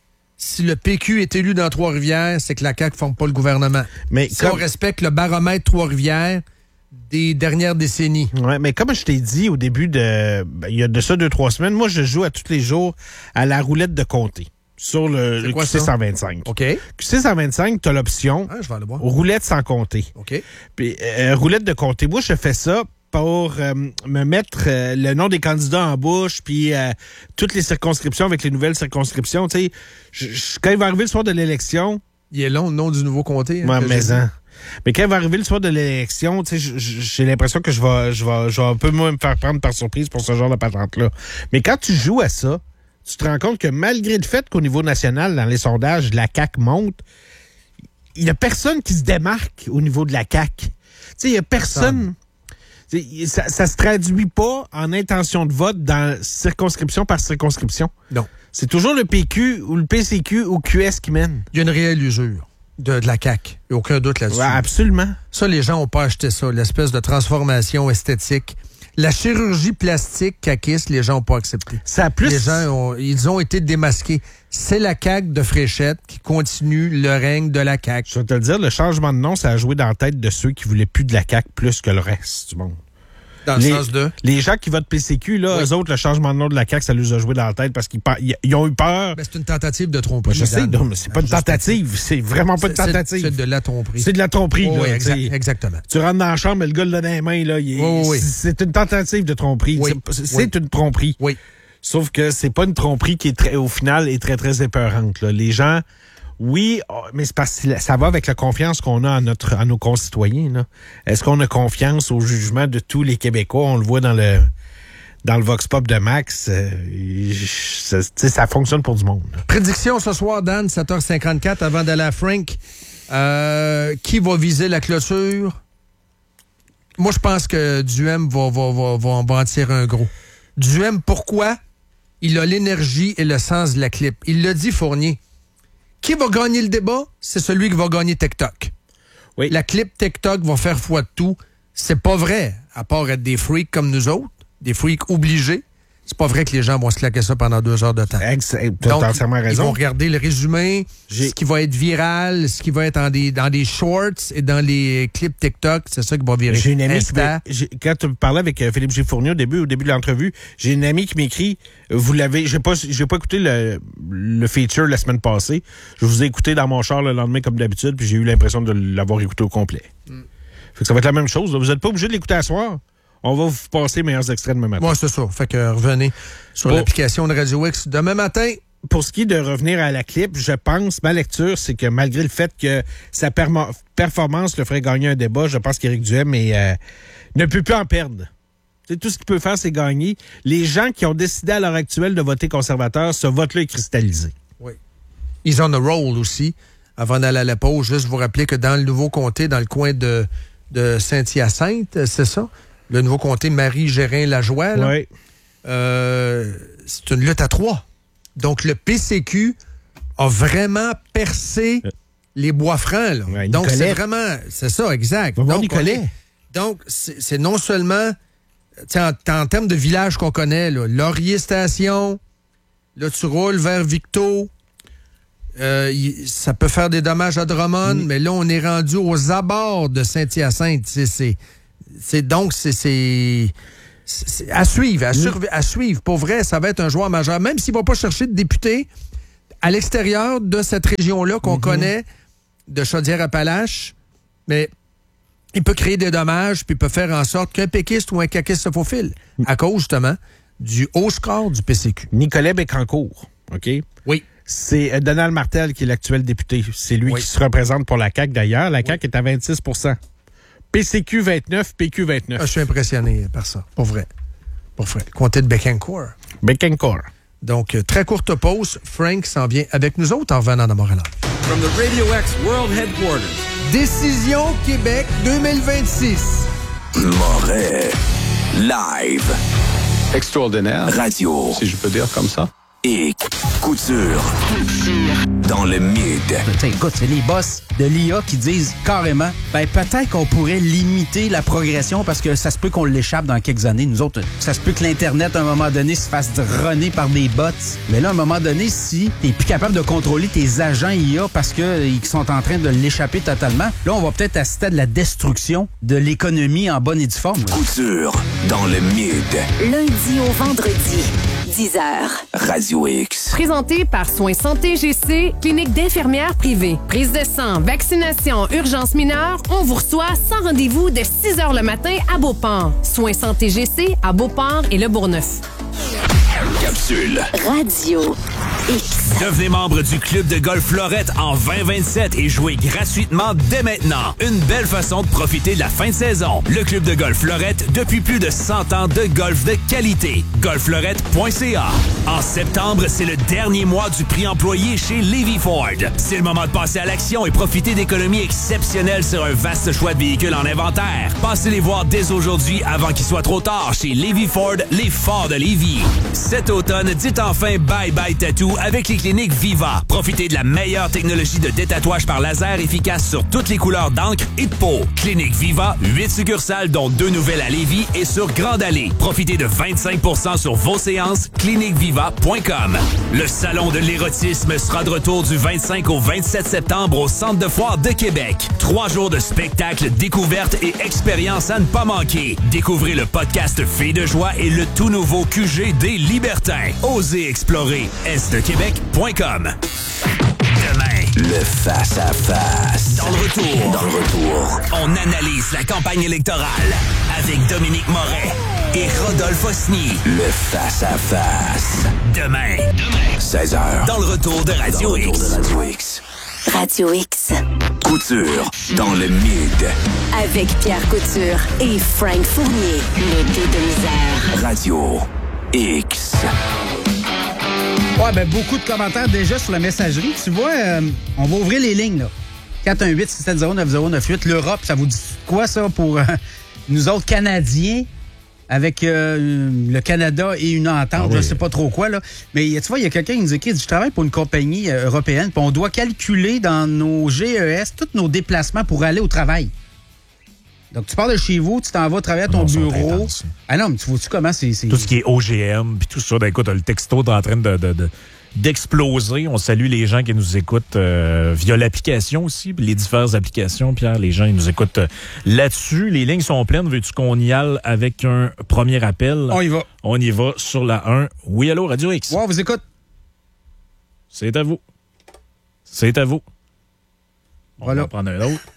Speaker 10: Si le P Q est élu dans Trois-Rivières, c'est que la C A Q ne forme pas le gouvernement. Mais si comme... on respecte le baromètre Trois-Rivières des dernières décennies.
Speaker 2: Oui, mais comme je t'ai dit au début de... Ben, il y a de ça deux, trois semaines, moi, je joue à tous les jours à la roulette de comté. Sur le, le Q C cent vingt-cinq.
Speaker 10: OK.
Speaker 2: Q C cent vingt-cinq, tu as l'option
Speaker 10: ah, je vais aller voir.
Speaker 2: roulette sans compter.
Speaker 10: OK.
Speaker 2: Puis, euh, roulette de comté. Moi, je fais ça pour euh, me mettre euh, le nom des candidats en bouche, puis euh, toutes les circonscriptions avec les nouvelles circonscriptions. Tu sais, quand il va arriver le soir de l'élection...
Speaker 10: Il est long, le nom du nouveau comté. Hein,
Speaker 2: ouais, mais hein. Mais quand il va arriver le soir de l'élection, tu sais, j'ai l'impression que je vais, je vais, je vais un peu moi me faire prendre par surprise pour ce genre de patente-là. Mais quand tu joues à ça, tu te rends compte que malgré le fait qu'au niveau national, dans les sondages, la C A Q monte, il n'y a personne qui se démarque au niveau de la C A Q. Tu sais, il n'y a personne... Ça ne se traduit pas en intention de vote dans circonscription par circonscription.
Speaker 10: Non.
Speaker 2: C'est toujours le P Q ou le P C Q ou Q S qui mène.
Speaker 10: Il y a une réelle usure de, de la C A Q. Il n'y a aucun doute là-dessus.
Speaker 2: Ouais, absolument.
Speaker 10: Ça, les gens n'ont pas acheté ça. L'espèce de transformation esthétique. La chirurgie plastique caquiste, les gens n'ont pas accepté.
Speaker 2: Ça a plus...
Speaker 10: Les gens, ont, ils ont été démasqués. C'est la C A Q de Fréchette qui continue le règne de la C A Q.
Speaker 2: Je vais te le dire, le changement de nom, ça a joué dans la tête de ceux qui voulaient plus de la C A Q plus que le reste du monde.
Speaker 10: Dans le
Speaker 2: les,
Speaker 10: sens de?
Speaker 2: Les gens qui votent P C Q, là, oui. Eux autres, le changement de nom de la C A Q, ça les a joué dans la tête parce qu'ils ils, ils ont eu peur.
Speaker 10: Mais c'est une tentative de tromperie.
Speaker 2: Je sais, non, mais c'est pas une tentative. C'est vraiment pas une tentative.
Speaker 10: C'est de la tromperie.
Speaker 2: C'est de la tromperie.
Speaker 10: Oh,
Speaker 2: là,
Speaker 10: oui, exact, exactement.
Speaker 2: Tu rentres dans la chambre et le gars le donne les mains, là. Il est,
Speaker 10: oh, oui.
Speaker 2: C'est une tentative de tromperie.
Speaker 10: Oui.
Speaker 2: C'est, c'est
Speaker 10: oui.
Speaker 2: une tromperie.
Speaker 10: Oui.
Speaker 2: Sauf que c'est pas une tromperie qui est très, au final, est très, très épeurante, là. Les gens, oui, mais c'est parce que ça va avec la confiance qu'on a en notre, en nos concitoyens, là. Est-ce qu'on a confiance au jugement de tous les Québécois? On le voit dans le, dans le Vox Pop de Max. Euh, ça, ça fonctionne pour du monde, là.
Speaker 10: Prédiction ce soir, Dan, sept heures cinquante-quatre, avant d'aller à Frank. Euh, qui va viser la clôture? Moi, je pense que Duhem va, va, va, va, va en tirer un gros. Duhem, pourquoi? Il a l'énergie et le sens de la clip. Il l'a dit, Fournier. Qui va gagner le débat? C'est celui qui va gagner TikTok.
Speaker 2: Oui.
Speaker 10: La clip TikTok va faire foi de tout. C'est pas vrai, à part être des freaks comme nous autres, des freaks obligés. C'est pas vrai que les gens vont se claquer ça pendant deux heures de temps.
Speaker 2: Exact. Tu as entièrement raison.
Speaker 10: Ils vont regarder le résumé, J'ai... ce qui va être viral, ce qui va être dans des, dans des shorts et dans les clips TikTok. C'est ça qui va virer.
Speaker 2: J'ai une amie qui m'a... j'ai... Quand tu parlais avec Philippe G. Fournier au début, au début de l'entrevue, j'ai une amie qui m'écrit, vous l'avez, j'ai pas, j'ai pas écouté le, le feature la semaine passée. Je vous ai écouté dans mon char le lendemain comme d'habitude, puis j'ai eu l'impression de l'avoir écouté au complet. Mm. Fait que ça va être la même chose. Là. Vous n'êtes pas obligé de l'écouter à soir. On va vous passer les meilleurs extraits demain matin.
Speaker 10: Oui, c'est ça. Fait que revenez sur bon. l'application de Radio X demain matin.
Speaker 2: Pour ce qui est de revenir à la clip, je pense, ma lecture, c'est que malgré le fait que sa perma- performance le ferait gagner un débat, je pense qu'Éric Duhem est, euh, ne peut plus en perdre. T'sais, tout ce qu'il peut faire, c'est gagner. Les gens qui ont décidé à l'heure actuelle de voter conservateur, ce vote-là est cristallisé.
Speaker 10: Oui. Ils ont le rôle aussi. Avant d'aller à la pause, juste vous rappeler que dans le nouveau comté, dans le coin de, de Saint-Hyacinthe, c'est ça? Le nouveau comté Marie-Gérin-Lajoie, là,
Speaker 2: oui.
Speaker 10: euh, c'est une lutte à trois. Donc, le P C Q a vraiment percé euh. les bois francs. Là.
Speaker 2: Ouais,
Speaker 10: donc, c'est vraiment... C'est ça, exact.
Speaker 2: Va
Speaker 10: donc,
Speaker 2: Nicolet.
Speaker 10: Est, donc, c'est, c'est non seulement en, en termes de villages qu'on connaît, là, Laurier Station, là, tu roules vers Victo. Euh, y, ça peut faire des dommages à Drummond, mmh. mais là, on est rendu aux abords de Saint-Hyacinthe. C'est, c'est, c'est donc, c'est, c'est, c'est à suivre, à, mmh. surve- à suivre. Pour vrai, ça va être un joueur majeur. Même s'il ne va pas chercher de députés à l'extérieur de cette région-là qu'on mmh. connaît, de Chaudière-Appalaches, mais il peut créer des dommages, puis il peut faire en sorte qu'un péquiste ou un caquiste se faufile, mmh. à cause, justement, du haut score du P C Q.
Speaker 2: Nicolas Bécancourt, OK?
Speaker 10: Oui.
Speaker 2: C'est Donald Martel qui est l'actuel député. C'est lui
Speaker 10: oui.
Speaker 2: qui se représente pour la C A Q, d'ailleurs. La oui. C A Q est à vingt-six pour cent. P C Q vingt-neuf, P Q vingt-neuf.
Speaker 10: Ah, je suis impressionné par ça, pour vrai. Pour vrai. Comté de Bécancourt.
Speaker 2: Bécancourt.
Speaker 10: Donc, très courte pause. Frank s'en vient avec nous autres en revenant dans Montréal.
Speaker 12: From the Radio X World Headquarters.
Speaker 10: Décision Québec deux mille vingt-six.
Speaker 4: Moret. Live.
Speaker 7: Extraordinaire.
Speaker 4: Radio.
Speaker 7: Si je peux dire comme ça.
Speaker 4: Et Couture. Dans le mid.
Speaker 13: T'sais, écoute, c'est les boss de l'I A qui disent carrément, ben peut-être qu'on pourrait limiter la progression parce que ça se peut qu'on l'échappe dans quelques années. Nous autres, ça se peut que l'Internet, à un moment donné, se fasse runner par des bots. Mais là, à un moment donné, si t'es plus capable de contrôler tes agents I A parce qu'ils sont en train de l'échapper totalement, là, on va peut-être assister à de la destruction de l'économie en bonne et due forme. Là.
Speaker 4: Couture dans le mid.
Speaker 5: Lundi au vendredi, dix heures.
Speaker 4: Radio X.
Speaker 14: Présenté par Soins Santé G C, clinique d'infirmières privée. Prise de sang, vaccination, urgence mineure, on vous reçoit sans rendez-vous de six heures le matin à Beauport. Soins Santé G C à Beauport et Le Bourgneuf.
Speaker 4: Capsule.
Speaker 5: Radio X.
Speaker 6: Devenez membre du club de golf Florette en vingt vingt-sept et jouez gratuitement dès maintenant. Une belle façon de profiter de la fin de saison. Le club de golf Florette, depuis plus de cent ans de golf de qualité. golf florette point c a. En septembre, c'est le dernier mois du prix employé chez Levy Ford. C'est le moment de passer à l'action et profiter d'économies exceptionnelles sur un vaste choix de véhicules en inventaire. Passez les voir dès aujourd'hui avant qu'il soit trop tard chez Levy Ford, les forts de Lévis. Cet automne, dites enfin bye-bye tattoo avec les cliniques Viva. Profitez de la meilleure technologie de détatouage par laser efficace sur toutes les couleurs d'encre et de peau. Clinique Viva, huit succursales dont deux nouvelles à Lévis et sur Grande Allée. Profitez de vingt-cinq pour cent sur vos séances. clinique viva point com. Le salon de l'érotisme sera de retour du vingt-cinq au vingt-sept septembre au Centre de foire de Québec. Trois jours de spectacles, découvertes et expériences à ne pas manquer. Découvrez le podcast Filles de joie et le tout nouveau Q G des Libertins. Osez explorer est de québec point com. Demain,
Speaker 4: le face-à-face.
Speaker 6: Dans le retour.
Speaker 4: Dans le retour.
Speaker 6: On analyse la campagne électorale avec Dominique Moret et Rodolphe Osny.
Speaker 4: Le face-à-face.
Speaker 6: Demain. Demain.
Speaker 4: seize heures.
Speaker 6: Dans le retour de Radio
Speaker 4: Dans le
Speaker 6: X.
Speaker 4: retour de Radio X.
Speaker 5: Radio X.
Speaker 4: Couture dans le mid.
Speaker 5: Avec Pierre Couture et Frank Fournier. Le deux de misère.
Speaker 4: Radio X.
Speaker 13: Ouais, ben beaucoup de commentaires déjà sur la messagerie. Tu vois, euh, on va ouvrir les lignes, là. quatre un huit six sept zéro neuf zéro neuf huit. L'Europe, ça vous dit quoi, ça, pour euh, nous autres Canadiens, avec euh, le Canada et une entente, ah oui. Je ne sais pas trop quoi, là. Mais tu vois, il y a quelqu'un qui nous écrit, il dit, je travaille pour une compagnie euh, européenne, puis on doit calculer dans nos G E S tous nos déplacements pour aller au travail. Donc, tu pars de chez vous, tu t'en vas travailler à ton non, bureau. Ah non, mais tu vois-tu comment c'est... c'est...
Speaker 8: Tout ce qui est O G M, puis tout ça, ben, écoute, le texto est en train de, de, de, d'exploser. On salue les gens qui nous écoutent euh, via l'application aussi, les diverses applications, Pierre. Les gens, ils nous écoutent euh, là-dessus. Les lignes sont pleines. Veux-tu qu'on y aille avec un premier appel?
Speaker 13: On y va.
Speaker 8: On y va sur la un. Oui, allô, Radio X.
Speaker 13: Ouais, on vous écoute.
Speaker 8: C'est à vous. C'est à vous. On
Speaker 13: voilà.
Speaker 8: va prendre un autre.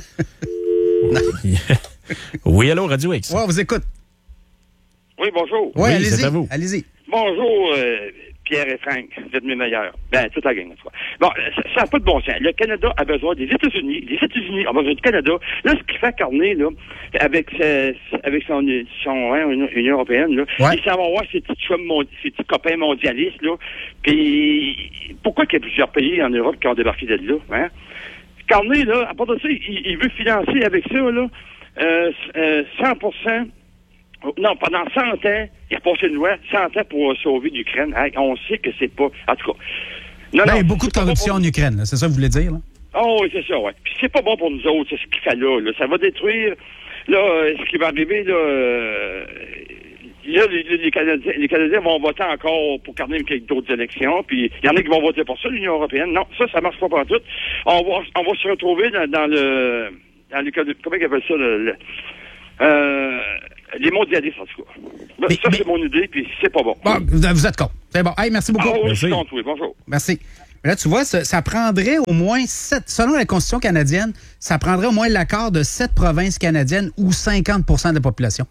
Speaker 8: Oui, allô, Radio X.
Speaker 13: Ouais, on vous écoute.
Speaker 15: Oui, bonjour.
Speaker 13: Ouais,
Speaker 8: oui,
Speaker 13: allez-y.
Speaker 8: c'est à vous.
Speaker 13: Allez-y.
Speaker 15: Bonjour, euh, Pierre et Frank. Vous êtes mes meilleurs. Ben, toute la gang, en tout cas. Bon, ça n'a pas de bon sens. Le Canada a besoin des États-Unis. Les États-Unis ont besoin du Canada. Là, ce qu'il fait Carney, là, avec, ses, avec son, son hein, Union européenne, là,
Speaker 13: ouais.
Speaker 15: il s'en va voir ses petits, chums, ses petits copains mondialistes, là. Puis, pourquoi qu'il y a plusieurs pays en Europe qui ont débarqué de là, hein? Carney, là, à part de ça, il, il veut financer avec ça, là, euh, euh, cent pour cent. Non, pendant cent ans, il a passé une loi, cent ans pour sauver l'Ukraine. Hein, on sait que c'est pas... En tout cas...
Speaker 13: Non, ben, non, il y a beaucoup de corruption bon en Ukraine, là, c'est ça que vous voulez dire, là?
Speaker 15: Oh, oui, c'est ça, ouais. Puis c'est pas bon pour nous autres, c'est ce qu'il fait là, là. Ça va détruire... Là, ce qui va arriver, là... Euh, là, les, les, Canadiens, les Canadiens vont voter encore pour garder quelques d'autres élections, puis il y en a qui vont voter pour ça, l'Union européenne. Non, ça, ça marche pas pour tout. On va, on va se retrouver dans, dans le... Dans le comment ils appellent ça? Le, le, euh, les mondialistes, en tout cas. Ben, mais, ça, mais... c'est mon idée, puis c'est pas bon.
Speaker 13: Bon, vous êtes con. C'est bon. Hey, merci beaucoup.
Speaker 15: Ah, oui,
Speaker 13: merci.
Speaker 15: Je suis contre, oui. Bonjour.
Speaker 13: Merci. Mais là, tu vois, ça, ça prendrait au moins sept, selon la Constitution canadienne, ça prendrait au moins l'accord de sept provinces canadiennes ou cinquante pour cent de la population.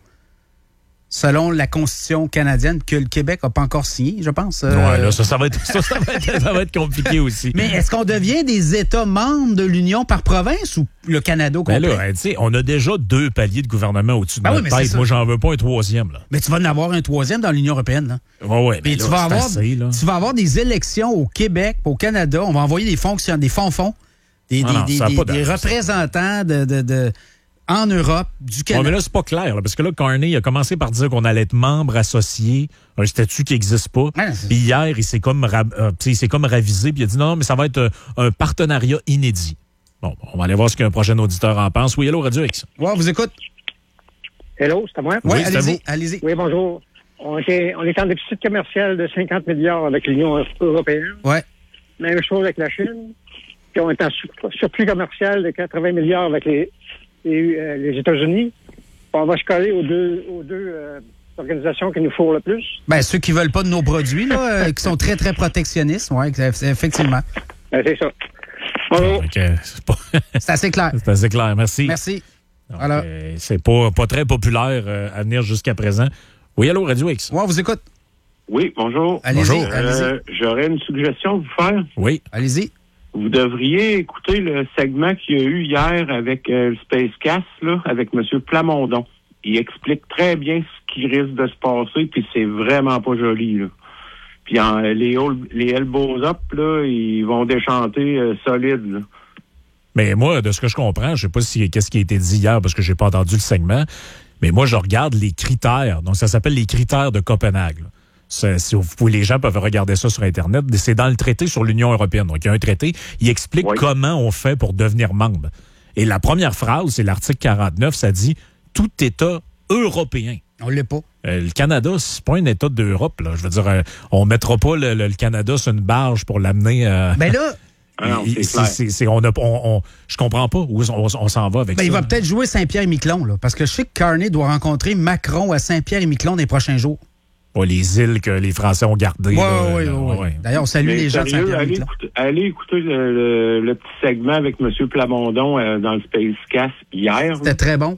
Speaker 13: Selon la Constitution canadienne, que le Québec n'a pas encore signé, je pense.
Speaker 8: Euh... Ouais, là, ça, ça, va être, ça, ça, va être, ça va être compliqué aussi.
Speaker 13: Mais est-ce qu'on devient des États membres de l'Union par province ou le Canada au complet?
Speaker 8: Ben là, tu sais, on a déjà deux paliers de gouvernement au-dessus de
Speaker 13: ben
Speaker 8: notre
Speaker 13: oui,
Speaker 8: tête. Moi, j'en veux pas un troisième. Là.
Speaker 13: Mais tu vas en avoir un troisième dans l'Union européenne. Là.
Speaker 8: Ouais, ouais,
Speaker 13: mais
Speaker 8: là,
Speaker 13: tu, vas avoir,
Speaker 8: assez, là.
Speaker 13: tu vas avoir des élections au Québec, au Canada. On va envoyer des fonctions, des fonds-fonds, des,
Speaker 8: ah
Speaker 13: des,
Speaker 8: non,
Speaker 13: des, des, des représentants de... de, de en Europe, du Canada.
Speaker 8: Ouais, mais là, c'est pas clair, là, parce que là, Carney a commencé par dire qu'on allait être membre associé, un statut qui n'existe pas.
Speaker 13: Ouais,
Speaker 8: puis hier, il s'est comme, ra- euh, il s'est comme ravisé, puis il a dit non, non, mais ça va être euh, un partenariat inédit. Bon, on va aller voir ce qu'un prochain auditeur en pense. Oui, hello, Radio X.
Speaker 13: Ouais, on vous écoute.
Speaker 16: Hello, c'est à moi?
Speaker 13: Oui,
Speaker 8: oui
Speaker 13: allez-y, allez-y.
Speaker 16: Oui, bonjour. On, était, on est en déficit commercial de cinquante milliards avec l'Union européenne.
Speaker 13: Ouais.
Speaker 16: Même chose avec la Chine. Puis on est en sur- surplus commercial de quatre-vingts milliards avec les Et, euh, les États-Unis, on va se coller aux deux, aux deux euh, organisations qui nous fourrent le plus.
Speaker 13: Ben, ceux qui veulent pas de nos produits, là, euh, qui sont très, très protectionnistes, oui, effectivement.
Speaker 16: Ben, c'est ça. Bonjour.
Speaker 8: Okay, c'est, pas...
Speaker 13: c'est assez clair.
Speaker 8: C'est assez clair, merci.
Speaker 13: Merci.
Speaker 8: Donc,
Speaker 13: Alors...
Speaker 8: euh, c'est pas, pas très populaire euh, à venir jusqu'à présent. Oui, allô, Radio X.
Speaker 13: Ouais, on vous écoute.
Speaker 17: Oui, bonjour.
Speaker 13: Allez-y,
Speaker 8: bonjour.
Speaker 13: allez-y.
Speaker 17: Euh, j'aurais une suggestion à vous faire.
Speaker 8: Oui.
Speaker 13: Allez-y.
Speaker 17: Vous devriez écouter le segment qu'il y a eu hier avec euh, le Spacecast, là, avec M. Plamondon. Il explique très bien ce qui risque de se passer, puis c'est vraiment pas joli, là. Puis en, les, les elbows up, là, ils vont déchanter euh, solide, là.
Speaker 8: Mais moi, de ce que je comprends, je sais pas si qu'est-ce qui a été dit hier, parce que j'ai pas entendu le segment, mais moi, je regarde les critères. Donc, ça s'appelle les critères de Copenhague, là. C'est, si vous pouvez, les gens peuvent regarder ça sur Internet. C'est dans le traité sur l'Union européenne. Donc, il y a un traité. Il explique oui. comment on fait pour devenir membre. Et la première phrase, c'est l'article quarante-neuf, ça dit « Tout État européen ».
Speaker 13: On l'est pas.
Speaker 8: Euh, le Canada, c'est pas un État d'Europe, là. Je veux dire, euh, on mettra pas le, le, le Canada sur une barge pour l'amener... Euh...
Speaker 13: Ben là...
Speaker 17: Ah non, c'est
Speaker 8: c'est, c'est, c'est, on a, on, on, je comprends pas où on, on s'en va avec
Speaker 13: ben,
Speaker 8: ça.
Speaker 13: Il va peut-être jouer Saint-Pierre-et-Miquelon, là, parce que je sais que Carney doit rencontrer Macron à Saint-Pierre-et-Miquelon dans les prochains jours.
Speaker 8: Oh, les îles que les Français ont gardées.
Speaker 13: Oui, oui, oui. D'ailleurs, on salue
Speaker 17: Mais
Speaker 13: les gens de Saint-Pierre-et-Miquelon.
Speaker 17: Allez écouter, allez écouter le, le, le petit segment avec M. Plamondon euh, dans le Spacecast hier.
Speaker 13: C'était là. Très bon.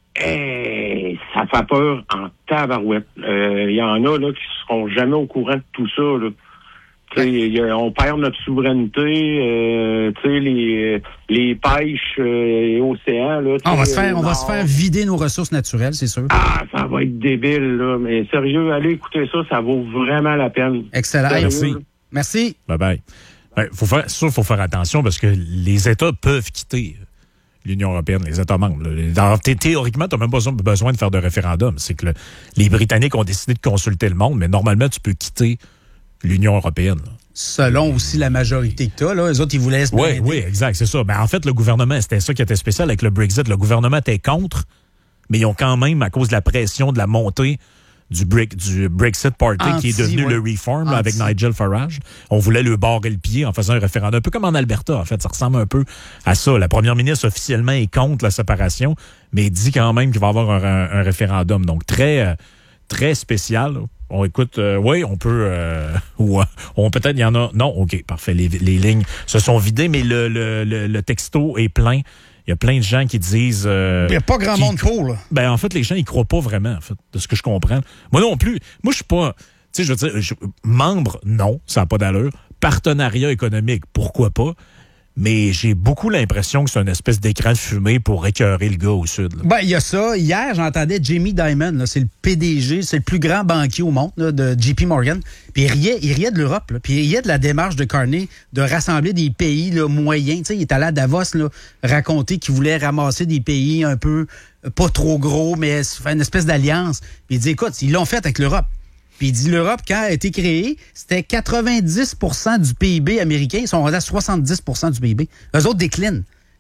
Speaker 17: Et ça fait peur en tabarouette. Il euh, y en a là qui seront jamais au courant de tout ça, là. Y a, on perd notre souveraineté, euh, les, les pêches euh, et océans. Là,
Speaker 13: on va, se faire, on va se faire vider nos ressources naturelles, c'est sûr.
Speaker 17: Ah, ça va être débile, là. Mais sérieux, allez écouter ça, ça vaut vraiment la peine.
Speaker 13: Excellent.
Speaker 17: Sérieux,
Speaker 13: Merci.
Speaker 17: Là.
Speaker 13: Merci.
Speaker 8: Bye-bye. Ben, faut faire, ça, il faut faire attention parce que les États peuvent quitter l'Union européenne, les États membres. Là. Théoriquement, tu n'as même pas besoin de faire de référendum. C'est que le, les Britanniques ont décidé de consulter le monde, mais normalement, tu peux quitter l'Union européenne. Là.
Speaker 13: Selon aussi la majorité que tu as, là. Les autres, ils voulaient se
Speaker 8: Oui, oui, exact, c'est ça. Ben, en fait, le gouvernement, c'était ça qui était spécial avec le Brexit. Le gouvernement était contre, mais ils ont quand même, à cause de la pression de la montée du, Bre- du Brexit Party, Anti, qui est devenu ouais. le Reform là, avec Nigel Farage, on voulait le barrer le pied en faisant un référendum, un peu comme en Alberta, en fait. Ça ressemble un peu à ça. La première ministre, officiellement, est contre la séparation, mais dit quand même qu'il va y avoir un, un, un référendum. Donc, très, euh, très spécial, là. On écoute, euh, oui, on peut, euh, ou on peut-être, il y en a, non, ok, parfait, les, les lignes se sont vidées, mais le, le, le, le texto est plein. Il y a plein de gens qui disent... Euh,
Speaker 13: il n'y a pas grand monde pour, là.
Speaker 8: Ben, en fait, les gens, ils croient pas vraiment, en fait, de ce que je comprends. Moi non plus. Moi, je suis pas... Tu sais, je veux dire, je, membre, non, ça n'a pas d'allure. Partenariat économique, pourquoi pas? Mais j'ai beaucoup l'impression que c'est une espèce d'écran de fumée pour écœurer le gars au sud. Là.
Speaker 13: Ben, il y a ça. Hier, j'entendais Jamie Dimon, là, c'est le P D G, c'est le plus grand banquier au monde là, de J P Morgan. Puis il riait, il riait de l'Europe. Là. Puis il riait de la démarche de Carney de rassembler des pays là, moyens. Tu sais, il est allé à Davos là, raconter qu'il voulait ramasser des pays un peu, pas trop gros, mais faire une espèce d'alliance. Puis il dit, écoute, ils l'ont fait avec l'Europe. Puis il dit, l'Europe, quand elle a été créée, c'était quatre-vingt-dix pour cent du P I B américain. Ils sont rendus à soixante-dix pour cent du P I B. Eux autres déclinent.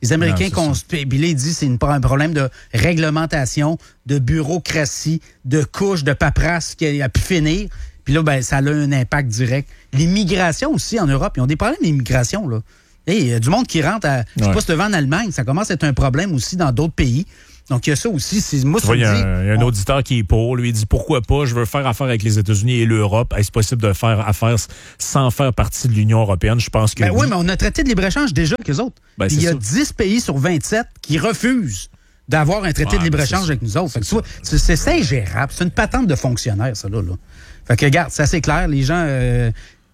Speaker 13: Les Américains, qu'on puis là, ils disent que c'est une, un problème de réglementation, de bureaucratie, de couches, de paperasse qui a, a pu finir. Puis là, ben, ça a un impact direct. L'immigration aussi en Europe, ils ont des problèmes d'immigration, là. Hey, il y a du monde qui rentre à... Je sais pas si tu vas en Allemagne, ça commence à être un problème aussi dans d'autres pays. Donc, il y a ça aussi. C'est, moi,
Speaker 8: tu vois, il y a
Speaker 13: dit,
Speaker 8: un, y a un
Speaker 13: on...
Speaker 8: auditeur qui est pour. Lui, il dit, pourquoi pas? Je veux faire affaire avec les États-Unis et l'Europe. Est-ce possible de faire affaire sans faire partie de l'Union européenne? Je pense que
Speaker 13: ben
Speaker 8: oui.
Speaker 13: oui, mais on a traité de libre-échange déjà avec eux autres. Ben, il y a ça. dix pays sur vingt-sept qui refusent d'avoir un traité ouais, de libre-échange avec nous autres. Fait que, tu vois, c'est, c'est, c'est ingérable. C'est une patente de fonctionnaire, ça, là. là. Fait que, regarde, c'est assez clair. Les gens... Euh,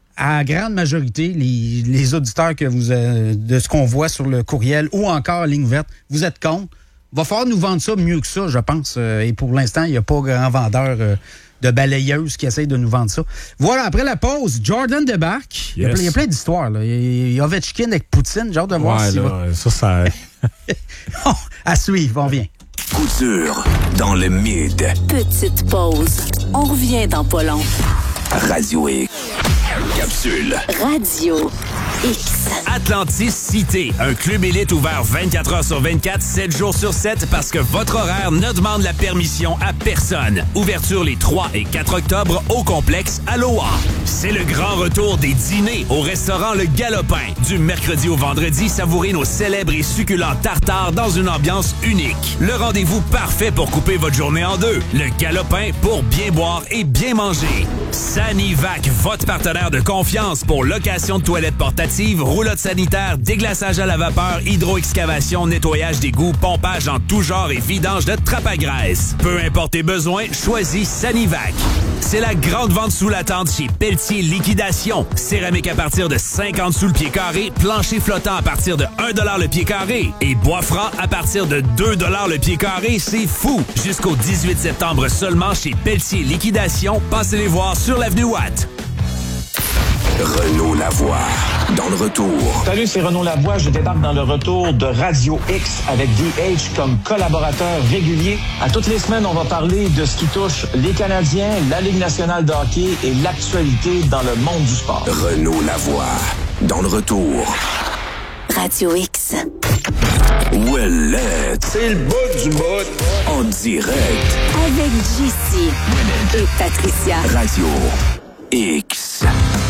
Speaker 13: à grande majorité, les, les auditeurs que vous euh, de ce qu'on voit sur le courriel ou encore ligne verte, vous êtes contre. Va falloir nous vendre ça mieux que ça, je pense. Euh, et pour l'instant, il n'y a pas grand vendeur euh, de balayeuses qui essaye de nous vendre ça. Voilà, après la pause, Jordan débarque. Yes. Il, y a, il y a plein d'histoires. Là. Il y a Ovechkin avec Poutine. J'ai hâte de voir
Speaker 8: ouais,
Speaker 13: si
Speaker 8: là, ça, ça...
Speaker 13: bon, à suivre, on vient.
Speaker 4: Couture dans le mid.
Speaker 5: Petite pause. On revient dans pas long.
Speaker 4: Radio X. Capsule.
Speaker 5: Radio X.
Speaker 6: Atlantis Cité, un club élite ouvert vingt-quatre heures sur vingt-quatre, sept jours sur sept parce que votre horaire ne demande la permission à personne. Ouverture les trois et quatre octobre au complexe Aloha. C'est le grand retour des dîners au restaurant Le Galopin. Du mercredi au vendredi, savourez nos célèbres et succulents tartares dans une ambiance unique. Le rendez-vous parfait pour couper votre journée en deux. Le Galopin pour bien boire et bien manger. Sanivac, votre partenaire de confiance pour location de toilettes portatives, roulotte sanitaire, déglaçage à la vapeur, hydro-excavation, nettoyage d'égouts, pompage en tout genre et vidange de trappe à graisse. Peu importe tes besoins, choisis Sanivac. C'est la grande vente sous la tente chez Pelletier Liquidation. Céramique à partir de cinquante sous le pied carré, plancher flottant à partir de un dollar le pied carré et bois franc à partir de deux dollars le pied carré. C'est fou! Jusqu'au dix-huit septembre seulement chez Pelletier Liquidation. Passez les voir sur l'avenue Watt.
Speaker 4: Renaud Lavoie, dans le retour.
Speaker 18: Salut, c'est Renaud Lavoie. Je débarque dans le retour de Radio X avec D H comme collaborateur régulier. À toutes les semaines, on va parler de ce qui touche les Canadiens, la Ligue nationale de hockey et l'actualité dans le monde du sport.
Speaker 4: Renaud Lavoie, dans le retour.
Speaker 5: Radio X.
Speaker 4: Ouellette.
Speaker 12: C'est le bout du bout.
Speaker 4: En direct.
Speaker 5: Avec J C et Patricia.
Speaker 4: Radio X.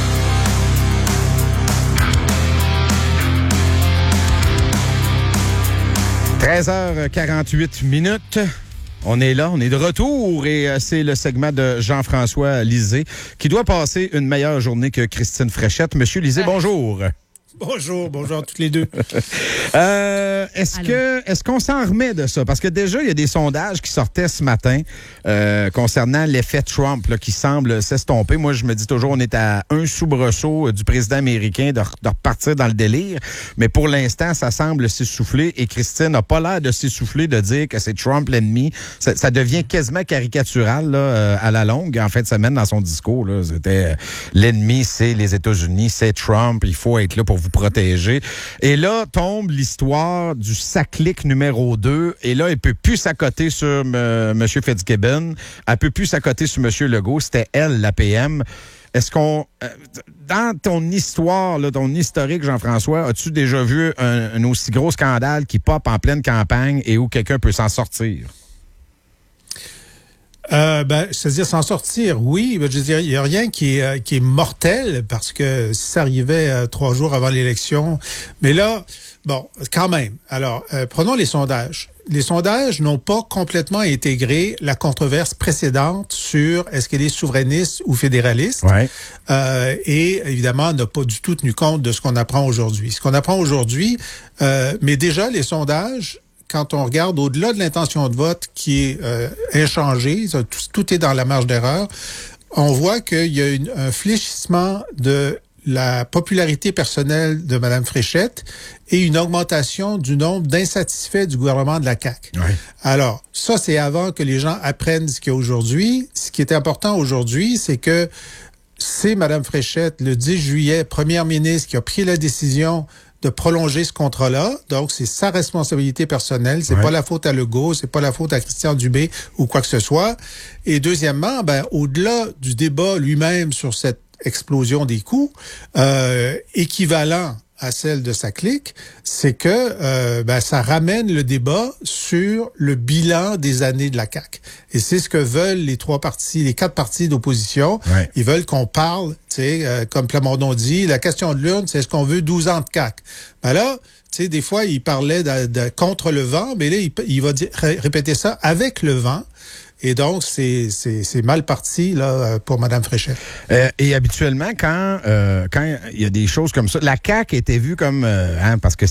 Speaker 2: treize heures quarante-huit minutes. On est là, on est de retour et euh, c'est le segment de Jean-François Lisée qui doit passer une meilleure journée que Christine Fréchette. Monsieur Lisée, bonjour.
Speaker 19: Bonjour, bonjour à toutes les deux.
Speaker 2: euh, est-ce que est-ce qu'on s'en remet de ça? Parce que déjà, il y a des sondages qui sortaient ce matin euh, concernant l'effet Trump là, qui semble s'estomper. Moi, je me dis toujours, on est à un soubresaut du président américain de, de repartir dans le délire. Mais pour l'instant, ça semble s'essouffler et Christine n'a pas l'air de s'essouffler de dire que c'est Trump l'ennemi. Ça, ça devient quasiment caricatural là, euh, à la longue en fin de semaine dans son discours. Là. C'était euh, l'ennemi, c'est les États-Unis, c'est Trump. Il faut être là pour vous protéger. Et là, tombe l'histoire du saclic numéro deux. Et là, elle peut plus s'accoter sur euh, M. Fitzgibbon. Elle peut plus s'accoter sur M. Legault. C'était elle, la P M. Est-ce qu'on... Euh, dans ton histoire, là, ton historique, Jean-François, as-tu déjà vu un, un aussi gros scandale qui pop en pleine campagne et où quelqu'un peut s'en sortir?
Speaker 19: Euh, ben, c'est-à-dire s'en sortir, oui. Ben, je veux dire, il n'y a rien qui est, euh, qui est mortel parce que si ça arrivait euh, trois jours avant l'élection. Mais là, bon, quand même. Alors, euh, prenons les sondages. Les sondages n'ont pas complètement intégré la controverse précédente sur est-ce qu'elle est souverainiste ou fédéraliste.
Speaker 2: Ouais.
Speaker 19: Euh, et évidemment, n'a pas du tout tenu compte de ce qu'on apprend aujourd'hui. Ce qu'on apprend aujourd'hui, euh, mais déjà, les sondages, quand on regarde au-delà de l'intention de vote qui est euh, inchangée, tout, tout est dans la marge d'erreur, on voit qu'il y a une, un fléchissement de la popularité personnelle de Mme Fréchette et une augmentation du nombre d'insatisfaits du gouvernement de la C A Q.
Speaker 2: Ouais.
Speaker 19: Alors, ça, c'est avant que les gens apprennent ce qu'il y a aujourd'hui. Ce qui est important aujourd'hui, c'est que c'est Mme Fréchette, le dix juillet, première ministre, qui a pris la décision de prolonger ce contrat-là. Donc, c'est sa responsabilité personnelle. C'est ouais. pas la faute à Legault, c'est pas la faute à Christian Dubé ou quoi que ce soit. Et deuxièmement, ben, au-delà du débat lui-même sur cette explosion des coûts, euh, équivalent à celle de sa clique, c'est que euh, ben, ça ramène le débat sur le bilan des années de la C A Q. Et c'est ce que veulent les trois partis, les quatre partis d'opposition.
Speaker 2: Ouais.
Speaker 19: Ils veulent qu'on parle, tu sais, euh, comme Plamondon dit, la question de l'urne, c'est est-ce qu'on veut douze ans de C A Q? Ben là, tu sais, des fois, il parlait de, de contre le vent, mais là, il, il va dire, ré, répéter ça avec le vent. Et donc, c'est, c'est, c'est mal parti là pour Mme Fréchette.
Speaker 2: Euh, et habituellement, quand euh, quand il y a des choses comme ça, la C A Q était vue comme... Euh, hein, parce que